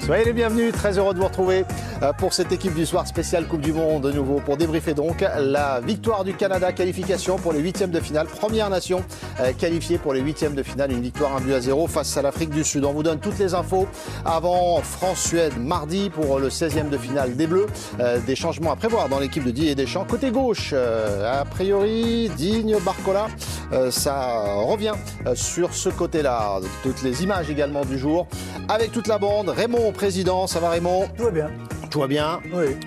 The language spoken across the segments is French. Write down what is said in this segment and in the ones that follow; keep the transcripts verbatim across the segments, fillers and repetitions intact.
Soyez les bienvenus, très heureux de vous retrouver pour cette équipe du soir spéciale Coupe du Monde de nouveau pour débriefer donc la victoire du Canada, qualification pour les huitièmes de finale, première nation qualifiée pour les huitièmes de finale, une victoire un but à zéro face à l'Afrique du Sud. On vous donne toutes les infos avant France-Suède mardi pour le seizième de finale des Bleus, des changements à prévoir dans l'équipe de Didier Deschamps. Côté gauche, a priori, Digne, Barcola, ça revient sur ce côté-là. Toutes les images également du jour avec toute la bande. Raymond, président, ça va Raymond? Tout va bien. Tout va bien? Oui.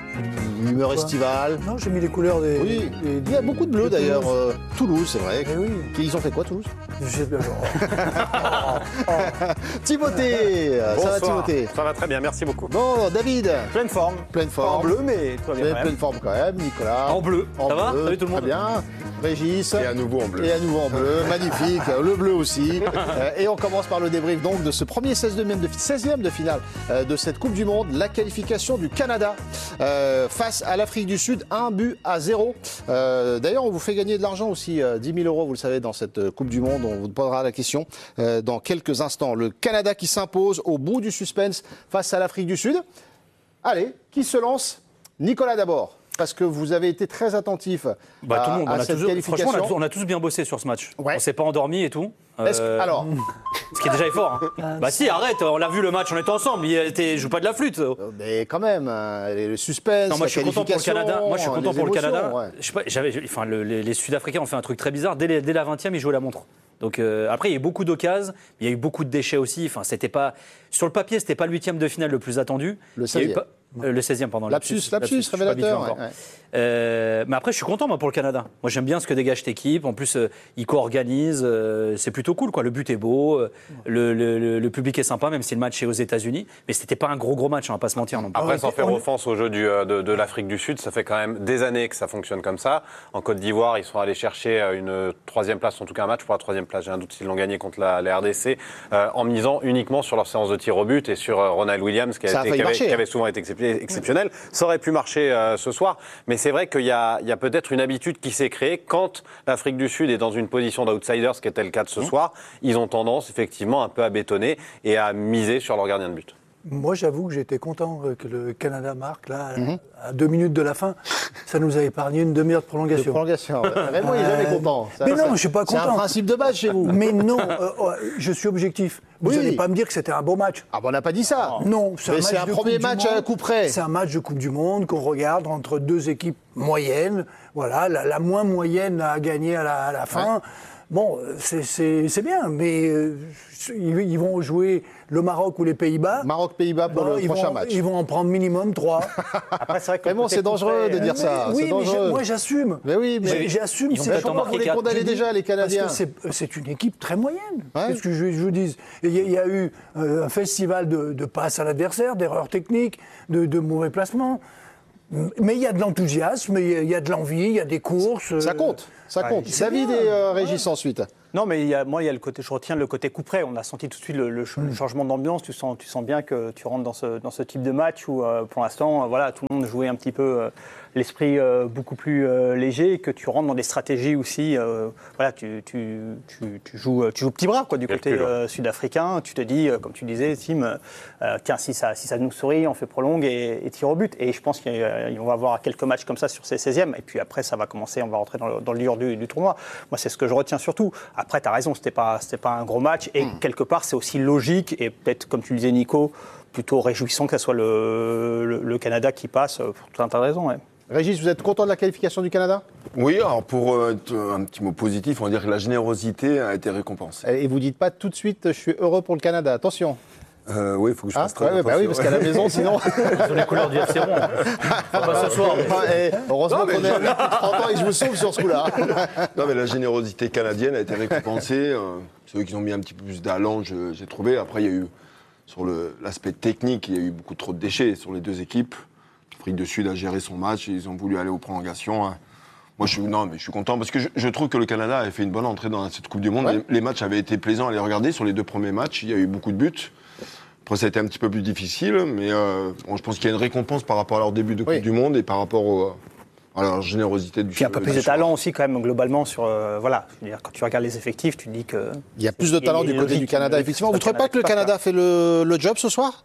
Humeur estivale? Non, j'ai mis les couleurs des... Oui, des, il y a beaucoup de bleu d'ailleurs. Toulouse, euh, Toulouse c'est vrai. Eh oui. Ils ont fait quoi Toulouse? Je sais bien, genre... oh, oh. Timothée, ça va Timothée? Ça va très bien, merci beaucoup. Bon, David? Pleine forme. Pleine forme. Pas en bleu, mais tout va bien. Pleine forme quand même. Nicolas? En bleu. En ça bleu. va? Salut tout le monde. Très bien. Régis? Et à nouveau en bleu. Et à nouveau en bleu. Magnifique. Le bleu aussi. Et on commence par le débrief donc de ce premier seizième de, seizième de finale de cette Coupe du Monde. La qualification du Canada euh, face à l'Afrique du Sud. Un but à zéro. Euh, D'ailleurs, on vous fait gagner de l'argent aussi. dix mille euros, vous le savez, dans cette Coupe du Monde. On vous posera la question euh, dans quelques instants. Le Canada qui s'impose au bout du suspense face à l'Afrique du Sud. Allez, qui se lance? Nicolas d'abord. Parce que vous avez été très attentif bah, à, tout le monde. à on a cette tous, qualification. Franchement, on a, tous, on a tous bien bossé sur ce match. Ouais. On s'est pas endormi et tout. Est-ce que, Euh, alors, ce qui est déjà fort. Hein. Bah si, arrête, on l'a vu le match, on était ensemble. Il était, joue pas de la flûte. mais quand même, hein, le suspense, Non, moi la je suis content pour le Canada. Moi je suis content les pour le émotions, Canada. ouais. Je sais pas, j'avais, enfin, le, les, les Sud-Africains ont fait un truc très bizarre. Dès, les, dès la vingtième, ils jouaient la montre. Donc euh, après, il y a eu beaucoup d'occasions, il y a eu beaucoup de déchets aussi. Enfin, c'était pas sur le papier, c'était pas le huitième de finale le plus attendu. Le seizième. Pas, euh, le seizième, pardon. Lapsus, lapsus, lapsus révélateur. Ouais, ouais, ouais. Euh, mais après, je suis content moi pour le Canada. Moi, j'aime bien ce que dégage cette équipe. En plus, euh, ils co-organisent. Euh, c'est plutôt cool, quoi. Le but est beau, euh, le, le, le, le public est sympa, même si le match est aux États-Unis. Mais c'était pas un gros gros match, on va pas se mentir non plus. Après, Ouais, sans on faire est- offense au jeu du, euh, de, de l'Afrique du Sud, ça fait quand même des années que ça fonctionne comme ça. En Côte d'Ivoire, ils sont allés chercher une troisième place, en tout cas un match pour la troisième place. J'ai un doute s'ils l'ont gagné contre la, la R D C, euh, en misant uniquement sur leur séance de tir au but et sur euh, Ronald Williams, qui, a Ça a été, failli qui, avait, marcher, qui hein. avait souvent été excep- exceptionnel. Ça aurait pu marcher euh, ce soir, mais c'est vrai qu'il y a, il y a peut-être une habitude qui s'est créée quand l'Afrique du Sud est dans une position d'outsider, ce qui était le cas de ce soir. Ils ont tendance effectivement un peu à bétonner et à miser sur leur gardien de but. Moi, j'avoue que j'étais content que le Canada marque, là, à deux minutes de la fin. Ça nous a épargné une demi-heure de De prolongation. prolongation. Raymond, il est jamais content. Ça, mais non, ça- je suis pas C'est un content. principe de base chez vous. Mais non, euh, euh, je suis objectif. Vous Oui. n'allez pas me dire que c'était un beau match. Ah bon, on n'a pas dit ça. Non, c'est un, Mais match c'est un de premier Coupe du match à Monde. coup près. C'est un match de Coupe du Monde qu'on regarde entre deux équipes moyennes. Voilà, la, la moins moyenne a gagné à la, à la fin. Ouais. Bon, c'est- c'est c'est bien, mais euh, ils, ils vont jouer le Maroc ou les Pays-Bas. Maroc-Pays-Bas pour Bon, le ils prochain vont, match. Ils vont en prendre minimum trois. Après, c'est vrai que. Raymond, c'est dangereux de dire ça. oui, C'est mais j'ai- dangereux. moi j'assume. Mais oui, mais J'ai- J'assume. ils vont c'est- peut-être en Pourquoi vous marquer les quatre. condamnez je dis- déjà, les Canadiens? Parce que c'est- c'est une équipe très moyenne. Ouais. Qu'est-ce que je, je vous dis? Il y, a- il y a eu euh, un festival de, de passes à l'adversaire, d'erreurs techniques, de, de mauvais placements. Mais il y a de l'enthousiasme, il y a- il y a de l'envie, il y a des courses. Ça euh, compte, ça ouais, compte. c'est David bien. et euh, Régis ensuite. Non, mais il y a, moi, il y a le côté, je retiens le côté coup près. On a senti tout de suite le, le ch- le changement d'ambiance. Tu sens, tu sens bien que tu rentres dans ce, dans ce type de match où, euh, pour l'instant, euh, voilà, tout le monde jouait un petit peu euh, l'esprit euh, beaucoup plus euh, léger, et que tu rentres dans des stratégies aussi. Euh, voilà, tu, tu, tu, tu joues, tu joues petit bras, quoi, du côté Calcul. euh, sud-africain. Tu te dis, euh, comme tu disais, Tim, euh, tiens, si ça, si ça nous sourit, on fait prolongue et, et tire au but. Et je pense qu'on va avoir quelques matchs comme ça sur ces seizièmes. Et puis après, ça va commencer, on va rentrer dans le, dans le dur du, du tournoi. Moi, c'est ce que je retiens surtout. Après, tu as raison, c'était pas, c'était pas un gros match. Et Mm. quelque part, c'est aussi logique. Et peut-être, comme tu le disais, Nico, plutôt réjouissant que ce soit le, le, le Canada qui passe, pour tout un tas de raisons. Ouais. Régis, vous êtes content de la qualification du Canada? Oui, alors pour euh, t- un petit mot positif, on va dire que la générosité a été récompensée. Et vous dites pas tout de suite, je suis heureux pour le Canada. Attention. Euh, oui, il faut que je Ah, fasse très ouais, ouais, bah oui, attention. parce qu'à la maison, sinon. Sur les couleurs du F C Rouen. Enfin, pas ce soir. mais- Ah, et heureusement Non, mais qu'on est amis depuis trente ans et que je vous sauve sur ce coup-là. Non, mais la générosité canadienne a été récompensée. euh, c'est eux qui ont mis un petit peu plus d'allant, je- j'ai trouvé. Après, il y a eu, sur le- l'aspect technique, il y a eu beaucoup trop de déchets sur les deux équipes. L'Afrique du Sud a géré son match et ils ont voulu aller aux prolongations. hein. Moi, je suis, non, mais je suis content parce que je, je trouve que le Canada a fait une bonne entrée dans cette Coupe du Monde. Ouais. Les, les matchs avaient été plaisants à les regarder. Sur les deux premiers matchs, il y a eu beaucoup de buts. Après, ça a été un petit peu plus difficile, mais euh, bon, je pense qu'il y a une récompense par rapport à leur début de Coupe Oui. du Monde et par rapport au, à leur générosité du Puis un peu plus de choix. talent aussi, quand même, globalement, sur. euh, voilà. Je veux dire, quand tu regardes les effectifs, tu te dis que. Il y a plus de talent Il y a du une côté du logique, Canada, une effectivement. Vous ne logique trouvez pas que le sur le Canada fait le, le job ce soir?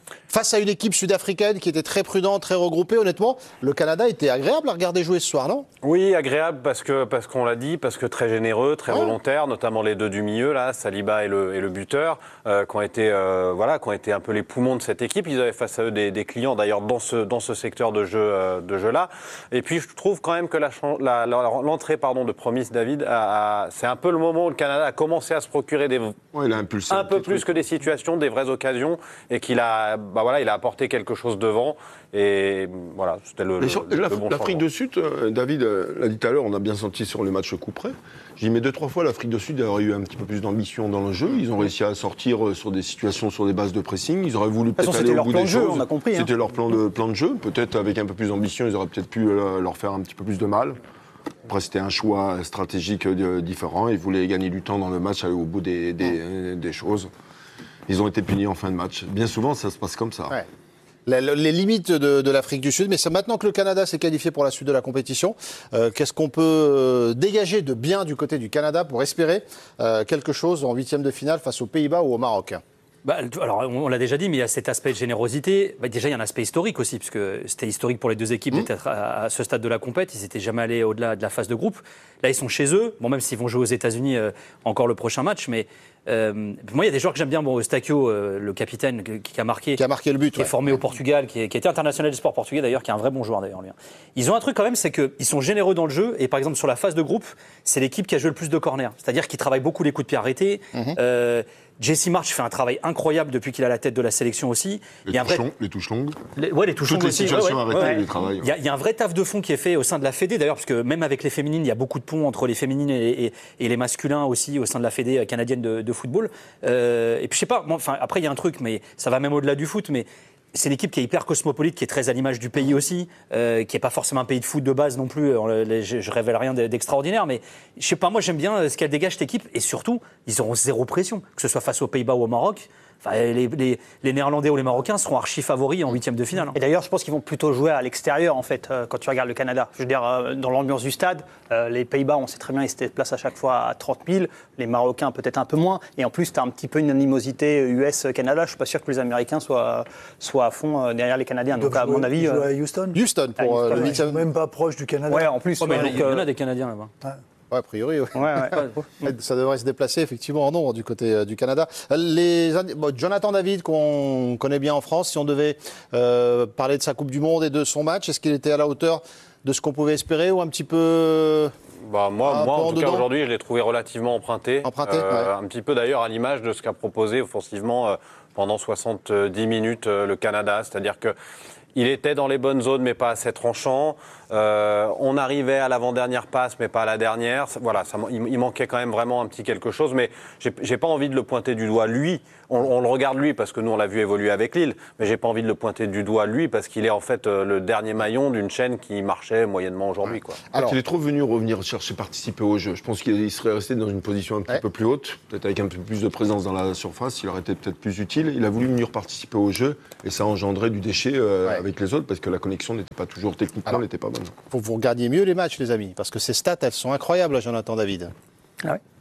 Face à une équipe sud-africaine qui était très prudente, très regroupée, honnêtement, le Canada était agréable à regarder jouer ce soir, non ? Oui, agréable parce que parce qu'on l'a dit, parce que très généreux, très ouais. volontaire, notamment les deux du milieu là, Saliba et le et le buteur, euh, qui ont été euh, voilà, qui ont été un peu les poumons de cette équipe. Ils avaient face à eux des, des clients d'ailleurs dans ce dans ce secteur de jeu euh, de jeu là. Et puis je trouve quand même que la, la, la l'entrée pardon de Promise David, a, a, c'est un peu le moment où le Canada a commencé à se procurer des ouais, il a impulsé un, un peu plus truc. que des situations, des vraies occasions, et qu'il a bah voilà, il a apporté quelque chose devant. Et voilà, c'était le, le, sur, le, la, le bon L'Afrique changement. du Sud, euh, David euh, l'a dit tout à l'heure, on a bien senti sur les matchs coup près. J'ai dit, mais deux, trois fois, l'Afrique du Sud aurait eu un petit peu plus d'ambition dans le jeu. Ils ont réussi à sortir euh, sur des situations, sur des bases de pressing. Ils auraient voulu peut-être façon, aller c'était au leur bout plan des de jeu, choses. on a compris, hein. C'était leur plan de, plan de jeu. Peut-être avec un peu plus d'ambition, ils auraient peut-être pu euh, leur faire un petit peu plus de mal. Après, c'était un choix stratégique euh, différent. Ils voulaient gagner du temps dans le match, aller au bout des, des, des choses. Ils ont été punis en fin de match. Bien souvent, ça se passe comme ça. Ouais. Les, les limites de, de l'Afrique du Sud, mais c'est maintenant que le Canada s'est qualifié pour la suite de la compétition. Euh, qu'est-ce qu'on peut euh, dégager de bien du côté du Canada pour espérer euh, quelque chose en huitième de finale face aux Pays-Bas ou au Maroc ? Bah, alors, on l'a déjà dit, mais il y a cet aspect de générosité. Bah, déjà, il y a un aspect historique aussi, parce que c'était historique pour les deux équipes Mmh. d'être à, à ce stade de la compète. Ils n'étaient jamais allés au-delà de la phase de groupe. Là, ils sont chez eux. Bon, même s'ils vont jouer aux États-Unis euh, encore le prochain match, mais euh, moi, il y a des joueurs que j'aime bien. Bon, Eustáquio, euh, le capitaine, qui, qui a marqué, Qui a marqué le but, qui ouais. est formé au Portugal, qui, est, qui était international du sport portugais d'ailleurs, qui est un vrai bon joueur d'ailleurs. Lui. Ils ont un truc quand même, c'est qu'ils sont généreux dans le jeu. Et par exemple, sur la phase de groupe, c'est l'équipe qui a joué le plus de corners. C'est-à-dire qu'ils travaillent beaucoup les coups de pied arrêtés. Mmh. Euh, Jesse March fait un travail incroyable depuis qu'il a la tête de la sélection aussi. Les, il y a un touches, vrai... longues, les touches longues. Les, ouais, les touches Toutes longues les aussi. situations ouais, ouais, arrêtées, ouais. les travails. Il y, a, il y a un vrai taf de fond qui est fait au sein de la Fédé, d'ailleurs, parce que même avec les féminines, il y a beaucoup de ponts entre les féminines et, et, et les masculins aussi au sein de la Fédé canadienne de, de football. Euh, et puis je sais pas, moi, enfin, après il y a un truc, mais ça va même au-delà du foot, mais c'est une équipe qui est hyper cosmopolite, qui est très à l'image du pays aussi, euh, qui n'est pas forcément un pays de foot de base non plus. Je, je révèle rien d'extraordinaire, mais je sais pas, moi j'aime bien ce qu'elle dégage cette équipe, et surtout, ils auront zéro pression, que ce soit face aux Pays-Bas ou au Maroc. Enfin, les, les, les Néerlandais ou les Marocains seront archi favoris en huitième de finale. Hein. Et d'ailleurs, je pense qu'ils vont plutôt jouer à l'extérieur, en fait, euh, quand tu regardes le Canada. Je veux dire, euh, dans l'ambiance du stade, euh, les Pays-Bas, on sait très bien, ils se déplacent à chaque fois à trente mille. Les Marocains, peut-être un peu moins. Et en plus, tu as un petit peu une animosité U S-Canada. Je ne suis pas sûr que les Américains soient, soient à fond euh, derrière les Canadiens. Donc, à mon avis. Ils jouent euh, à Houston. Houston pour Ah, euh, Houston, le ouais. huitième. Même pas proche du Canada. Ouais, en plus. Oh, mais ouais, il donc, y en euh, a des Canadiens là-bas. Ouais, a priori, oui. ouais, ouais. Ça devrait se déplacer effectivement en nombre du côté euh, du Canada. Les, bon, Jonathan David, qu'on connaît bien en France, si on devait euh, parler de sa Coupe du Monde et de son match, est-ce qu'il était à la hauteur de ce qu'on pouvait espérer ou un petit peu... Bah, moi, Un moi peu en en tout cas, dedans. aujourd'hui, je l'ai trouvé relativement emprunté. Emprunté, ouais. Un petit peu d'ailleurs à l'image de ce qu'a proposé offensivement euh, pendant soixante-dix minutes euh, le Canada. C'est-à-dire que il était dans les bonnes zones, mais pas assez tranchant. Euh, on arrivait à l'avant-dernière passe, mais pas à la dernière. Voilà, ça, il, il manquait quand même vraiment un petit quelque chose. Mais j'ai, j'ai pas envie de le pointer du doigt lui. On, on le regarde lui parce que nous on l'a vu évoluer avec Lille. Mais j'ai pas envie de le pointer du doigt lui parce qu'il est en fait euh, le dernier maillon d'une chaîne qui marchait moyennement aujourd'hui, quoi. Alors, Il est trop venu revenir chercher participer au jeu. Je pense qu'il serait resté dans une position un petit Ouais. peu plus haute, peut-être avec un peu plus de présence dans la surface. Il aurait été peut-être plus utile. Il a voulu venir participer au jeu et ça a engendré du déchet euh, Ouais. avec les autres parce que la connexion n'était pas toujours techniquement Alors. n'était pas bonne. faut que vous regardiez mieux les matchs, les amis, parce que ces stats, elles sont incroyables, Jonathan David. Ah ouais.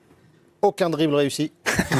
Aucun dribble réussi.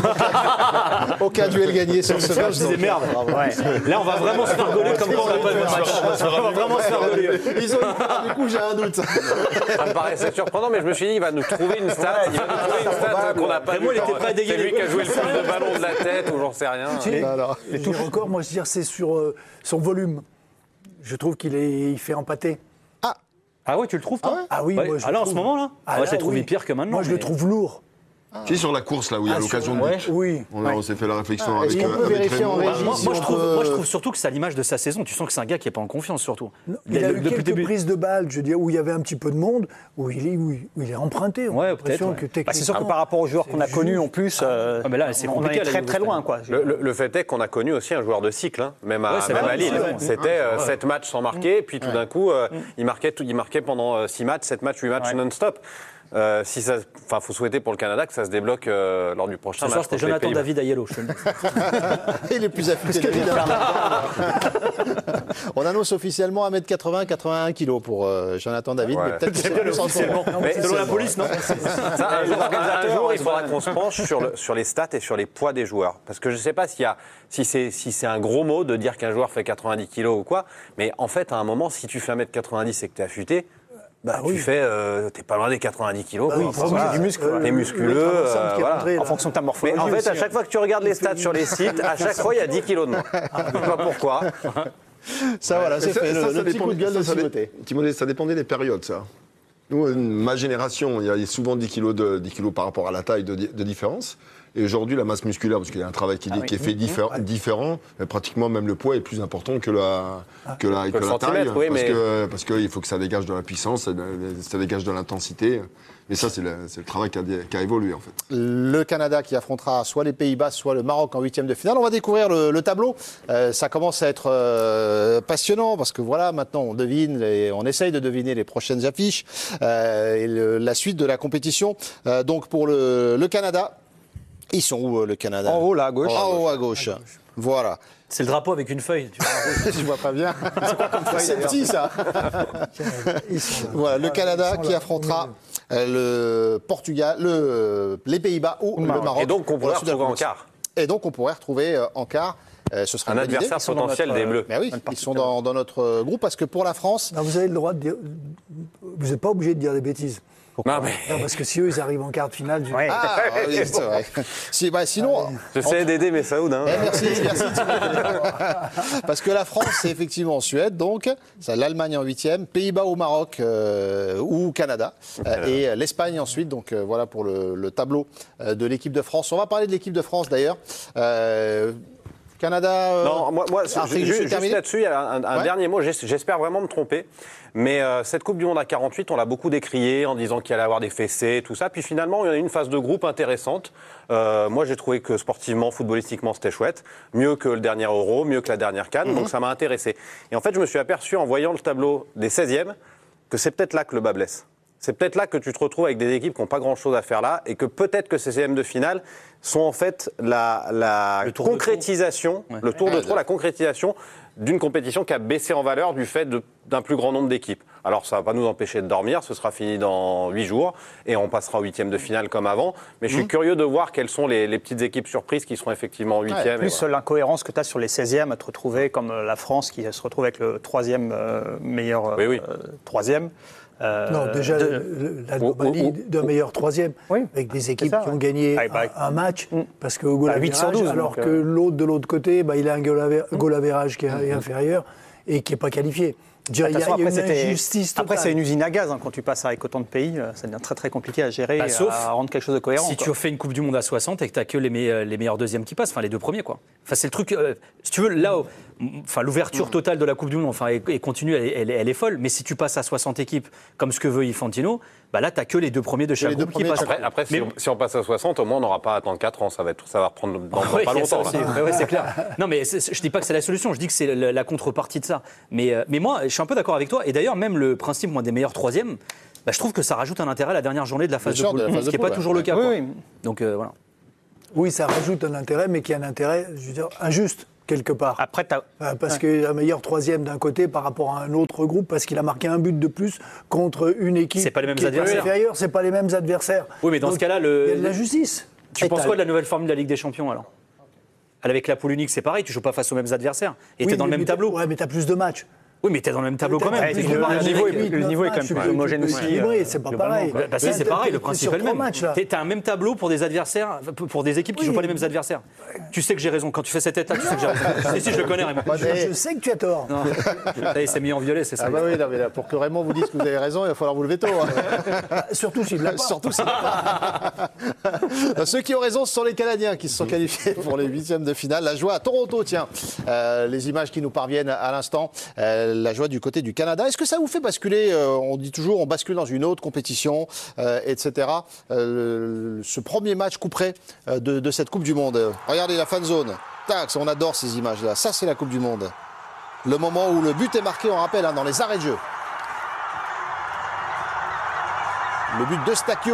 Aucun duel gagné sur ce match. Je disais donc, merde. bravo. Ouais. Là, on va vraiment se faire gauler comme quand on n'a pas vu le match. On va vraiment se faire gauler. Ils ont eu peur, du coup, j'ai un doute. Ça me paraissait surprenant, mais je me suis dit, il va nous trouver une stat, il va nous trouver une stat qu'on n'a pas Vraiment, vue. il était pas dégueu. C'est lui qui a joué le plus de ballon de la tête, ou j'en sais rien. Si, Non, non. Les touches encore, moi je veux dire, c'est sur euh, son volume. Je trouve qu'il est, il fait empâter. Ah ouais, tu le trouves, toi? Ah oui, Ouais. moi je Ah là, en trouve- ce moment, là Ah Moi, là, je l'ai trouvé oui. pire que maintenant. Moi je mais- le trouve lourd. C'est sur la course là où il y a Ah, l'occasion sur- de ouais. but. Oui. On, a- on s'est fait la réflexion Ah, avec, est-ce qu'on euh, peut avec vérifier Raymond. en régie Moi, si moi, on je trouve, peut- moi, je trouve surtout que c'est à l'image de sa saison. Tu sens que c'est un gars qui n'est pas en confiance, surtout. Il a Le- eu depuis le quelques début. prises de balles, je veux dire, où il y avait un petit peu de monde, où il est, où il, où il est emprunté. On Ouais, a l'impression peut-être, que ouais. Bah, c'est sûr que techniquement- par rapport aux joueurs qu'on a c'est connus juste. en plus, euh, Ah, mais là, c'est on en compliqué, est là, très le très niveau loin. Quoi. Le, le- le fait est qu'on a connu aussi un joueur de cycle, hein, même à, Ouais, c'est même vrai, à Lille. c'est vrai. C'était euh, sept matchs sans marquer, puis tout d'un coup, euh, il, marquait tout- il marquait pendant six matchs, sept matchs, huit matchs Ouais. non-stop. Euh, si ça, enfin, faut souhaiter pour le Canada que ça se débloque euh, lors du prochain Ce match. soir, c'était contre les Jonathan Pays-Bas. David Ayello. Je te le dis. Il est plus affûté que On annonce officiellement un mètre quatre-vingts, quatre-vingt-un kilos pour euh, Jonathan David, Ouais. mais peut-être que c'est bien plus officiellement. en Mais Selon la police, non Ça, un, jour, un jour, il faudra qu'on se penche sur, le, sur les stats et sur les poids des joueurs. Parce que je ne sais pas s'il y a, si c'est si c'est un gros mot de dire qu'un joueur fait quatre-vingt-dix kilos ou quoi, mais en fait, à un moment, si tu fais un mètre quatre-vingt-dix et que tu es affûté, bah, Ah tu oui. fais, euh, t'es pas loin des quatre-vingt-dix kilos. oui, quoi. c'est Voilà. du muscle, ouais. T'es Le- musculeux. le euh, trente-cinq qui est voilà. rentré, là. En fonction de ta morphologie. Mais en fait, aussi, à chaque fois que tu regardes les stats sur les sites, à chaque fois, il y a dix kilos de moins. Je sais pas pourquoi. Ça, voilà, c'est Ça, fait. ça, Le, ça le petit dépend- coup de gueule ça, de ça dé- Timothée. Timothée, ça dépendait des périodes, ça. Nous, euh, ma génération, il y a souvent dix kilos, de, dix kilos par rapport à la taille de, di- de différence. Et aujourd'hui, la masse musculaire, parce qu'il y a un travail qui, Ah dit- oui. qui est fait diffé- différent, mais pratiquement même le poids est plus important que la, que la, que le la taille. centimètre, oui, parce mais- que parce qu'il faut que ça dégage de la puissance, ça, ça dégage de l'intensité. Et ça, c'est le, c'est le travail qui a, qui a évolué, en fait. Le Canada qui affrontera soit les Pays-Bas, soit le Maroc en huitième de finale. On va découvrir le, le tableau. Euh, ça commence à être euh, passionnant parce que voilà, maintenant on devine, les, on essaye de deviner les prochaines affiches euh, et le- la suite de la compétition. Euh, donc pour le, le Canada, ils sont où euh, le Canada? En haut, là, à gauche. En haut à gauche. Voilà. C'est le drapeau avec une feuille. Tu vois. Je vois pas bien. C'est petit ça. Voilà, le Canada qui affrontera euh, le Portugal, le, les Pays-Bas ou le Maroc. Et donc, on pour pourrait la suite de la retrouver en compétition. quart. Et donc, on pourrait retrouver euh, en quart. euh, ce serait Un une bonne idée. adversaire Ils sont dans potentiel notre, des Bleus. Mais oui, ils sont dans, dans notre euh, groupe parce que pour la France, Non, vous avez le droit de dire. Vous n'êtes pas obligé de dire des bêtises. Non, mais Non, parce que si eux, ils arrivent en quart de finale. je- Ouais. ah, oui, c'est vrai. Si, bah, sinon, j'essaie d'aider mes Saoud. Hein. eh, merci, merci. Timothée. Parce que la France, c'est effectivement en Suède, donc c'est l'Allemagne en huitième, Pays-Bas ou Maroc euh, ou Canada, euh, et l'Espagne ensuite. Donc euh, voilà pour le, le tableau euh, de l'équipe de France. On va parler de l'équipe de France d'ailleurs. Euh, Canada. euh, Non, moi, moi Afrique ju- du Sud juste terminé là-dessus, il y a un, un Ouais. dernier mot. J'es- J'espère vraiment me tromper. Mais euh, cette Coupe du Monde à quarante-huit, on l'a beaucoup décriée en disant qu'il allait avoir des fessées, tout ça. Puis finalement, il y en a une phase de groupe intéressante. Euh, moi, j'ai trouvé que sportivement, footballistiquement, c'était chouette. Mieux que le dernier Euro, mieux que la dernière CAN. Donc ça m'a intéressé. Et en fait, je me suis aperçu en voyant le tableau des seizièmes que c'est peut-être là que le bas blesse. C'est peut-être là que tu te retrouves avec des équipes qui n'ont pas grand-chose à faire là et que peut-être que ces seizièmes de finale sont en fait la, la Le tour de concrétisation, trop. Ouais. le tour de Ouais, trop, la concrétisation d'une compétition qui a baissé en valeur du fait de- d'un plus grand nombre d'équipes. Alors ça ne va pas nous empêcher de dormir, ce sera fini dans huit jours et on passera au huitième de finale comme avant. Mais je suis curieux de voir quelles sont les, les petites équipes surprises qui seront effectivement en huitième. Plus l'incohérence que tu as sur les seizièmes à te retrouver comme euh, la France qui se retrouve avec le troisième euh, meilleur euh, Oui, oui. euh, troisième. Euh, Non, déjà, de- le- la Oh, oh, anomalie oh, d'un meilleur troisième, Oui, avec des équipes ça, qui ouais. ont gagné Ah, bah, un, un match, mm. parce qu'au goal Bah, huit sur average, douze, alors donc, que euh, l'autre de l'autre côté, bah, il a un goal aver- goal average qui est, est inférieur et qui n'est pas qualifié. Je dirais, De Il y toute a, façon, il y a après, une c'était- injustice après, totale. c'est une usine à gaz. hein. Quand tu passes avec autant de pays, euh, ça devient très très compliqué à gérer, Bah, et sauf à rendre quelque chose de cohérent. Si quoi. tu refais une Coupe du Monde à soixante et que tu n'as que les, me- les meilleurs deuxièmes qui passent, enfin les deux premiers, quoi. Enfin, c'est le truc. euh, si tu veux, là, où- enfin, l'ouverture totale de la Coupe du Monde, enfin, et, et continue, elle, est- elle est- elle est folle. Mais si tu passes à soixante équipes, comme ce que veut Infantino, bah là, tu n'as que les deux premiers de chaque les deux groupe qui premiers de passent. chaque Après, après si, Mais- on, si on passe à soixante, au moins on n'aura pas à attendre quatre ans. Ça va, être, ça va reprendre dans, dans Oui, pas il y a ça longtemps. aussi. là. Ouais, ouais, c'est clair. Non, mais c'est- je dis pas que c'est la solution. Je dis que c'est la, la contrepartie de ça. Mais, euh, mais moi, je suis un peu d'accord avec toi. Et d'ailleurs, même le principe moi, des meilleurs troisièmes, bah, je trouve que ça rajoute un intérêt à la dernière journée de la phase Bien sûr, de de poule, la phase ce de qui n'est poule, pas toujours le ouais. cas. Oui, quoi. oui. Donc euh, voilà. Oui, ça rajoute un intérêt, mais qui est un intérêt, je veux dire, injuste, quelque part. Après, t'as- Euh, Parce qu'un meilleur troisième d'un côté par rapport à un autre groupe, parce qu'il a marqué un but de plus contre une équipe C'est pas les mêmes qui est adversaires. inférieure, c'est pas les mêmes adversaires. Oui, mais dans Donc, ce cas-là, le- il y a de l'injustice. Tu Et penses t'as- quoi de la nouvelle formule de la Ligue des Champions alors? Avec la poule unique, c'est pareil, tu joues pas face aux mêmes adversaires. Et Oui, t'es dans le mais même t'as- tableau. Ouais, mais t'as plus de matchs. Oui, mais t'es dans le même tableau quand même. T'as Ouais, Tu plus le- peux pas le rajouter- niveau est- huit, le neuf niveau est quand même matchs, plus tu peux- homogène tu peux aussi, équilibrer, euh, c'est pas globalement, pareil. quoi. Bah si, Là, c'est t'as- pareil, le t'es principe sur est le trois même. matchs, là. T'es- T'as un même tableau pour des adversaires, pour des équipes qui Oui. jouent pas les mêmes adversaires. Tu sais que j'ai raison. Quand tu fais cette tête-là, tu sais que j'ai raison. Si, si, je le connais, Raymond. Je, je sais que tu as tort. Non. Ça y est, c'est mis en violet, c'est ça. Ah bah oui, non, mais là, pour que Raymond vous dise que vous avez raison, il va falloir vous le veto. hein. Surtout s'il l'a pas. Surtout si- Ceux qui ont raison, ce sont les Canadiens qui se sont qualifiés pour les huitièmes de finale. La joie à Toronto, tiens. Euh, les images qui nous parviennent à l'instant. Euh, la joie du côté du Canada. Est-ce que ça vous fait basculer euh, On dit toujours, on bascule dans une autre compétition, euh, et cetera. Euh, le- ce premier match couperé euh, de, de cette Coupe du Monde. Euh, Regardez la fan zone. Tac, on adore ces images-là. Ça, c'est la Coupe du Monde. Le moment où le but est marqué, on rappelle, hein, dans les arrêts de jeu. le but de Stakio.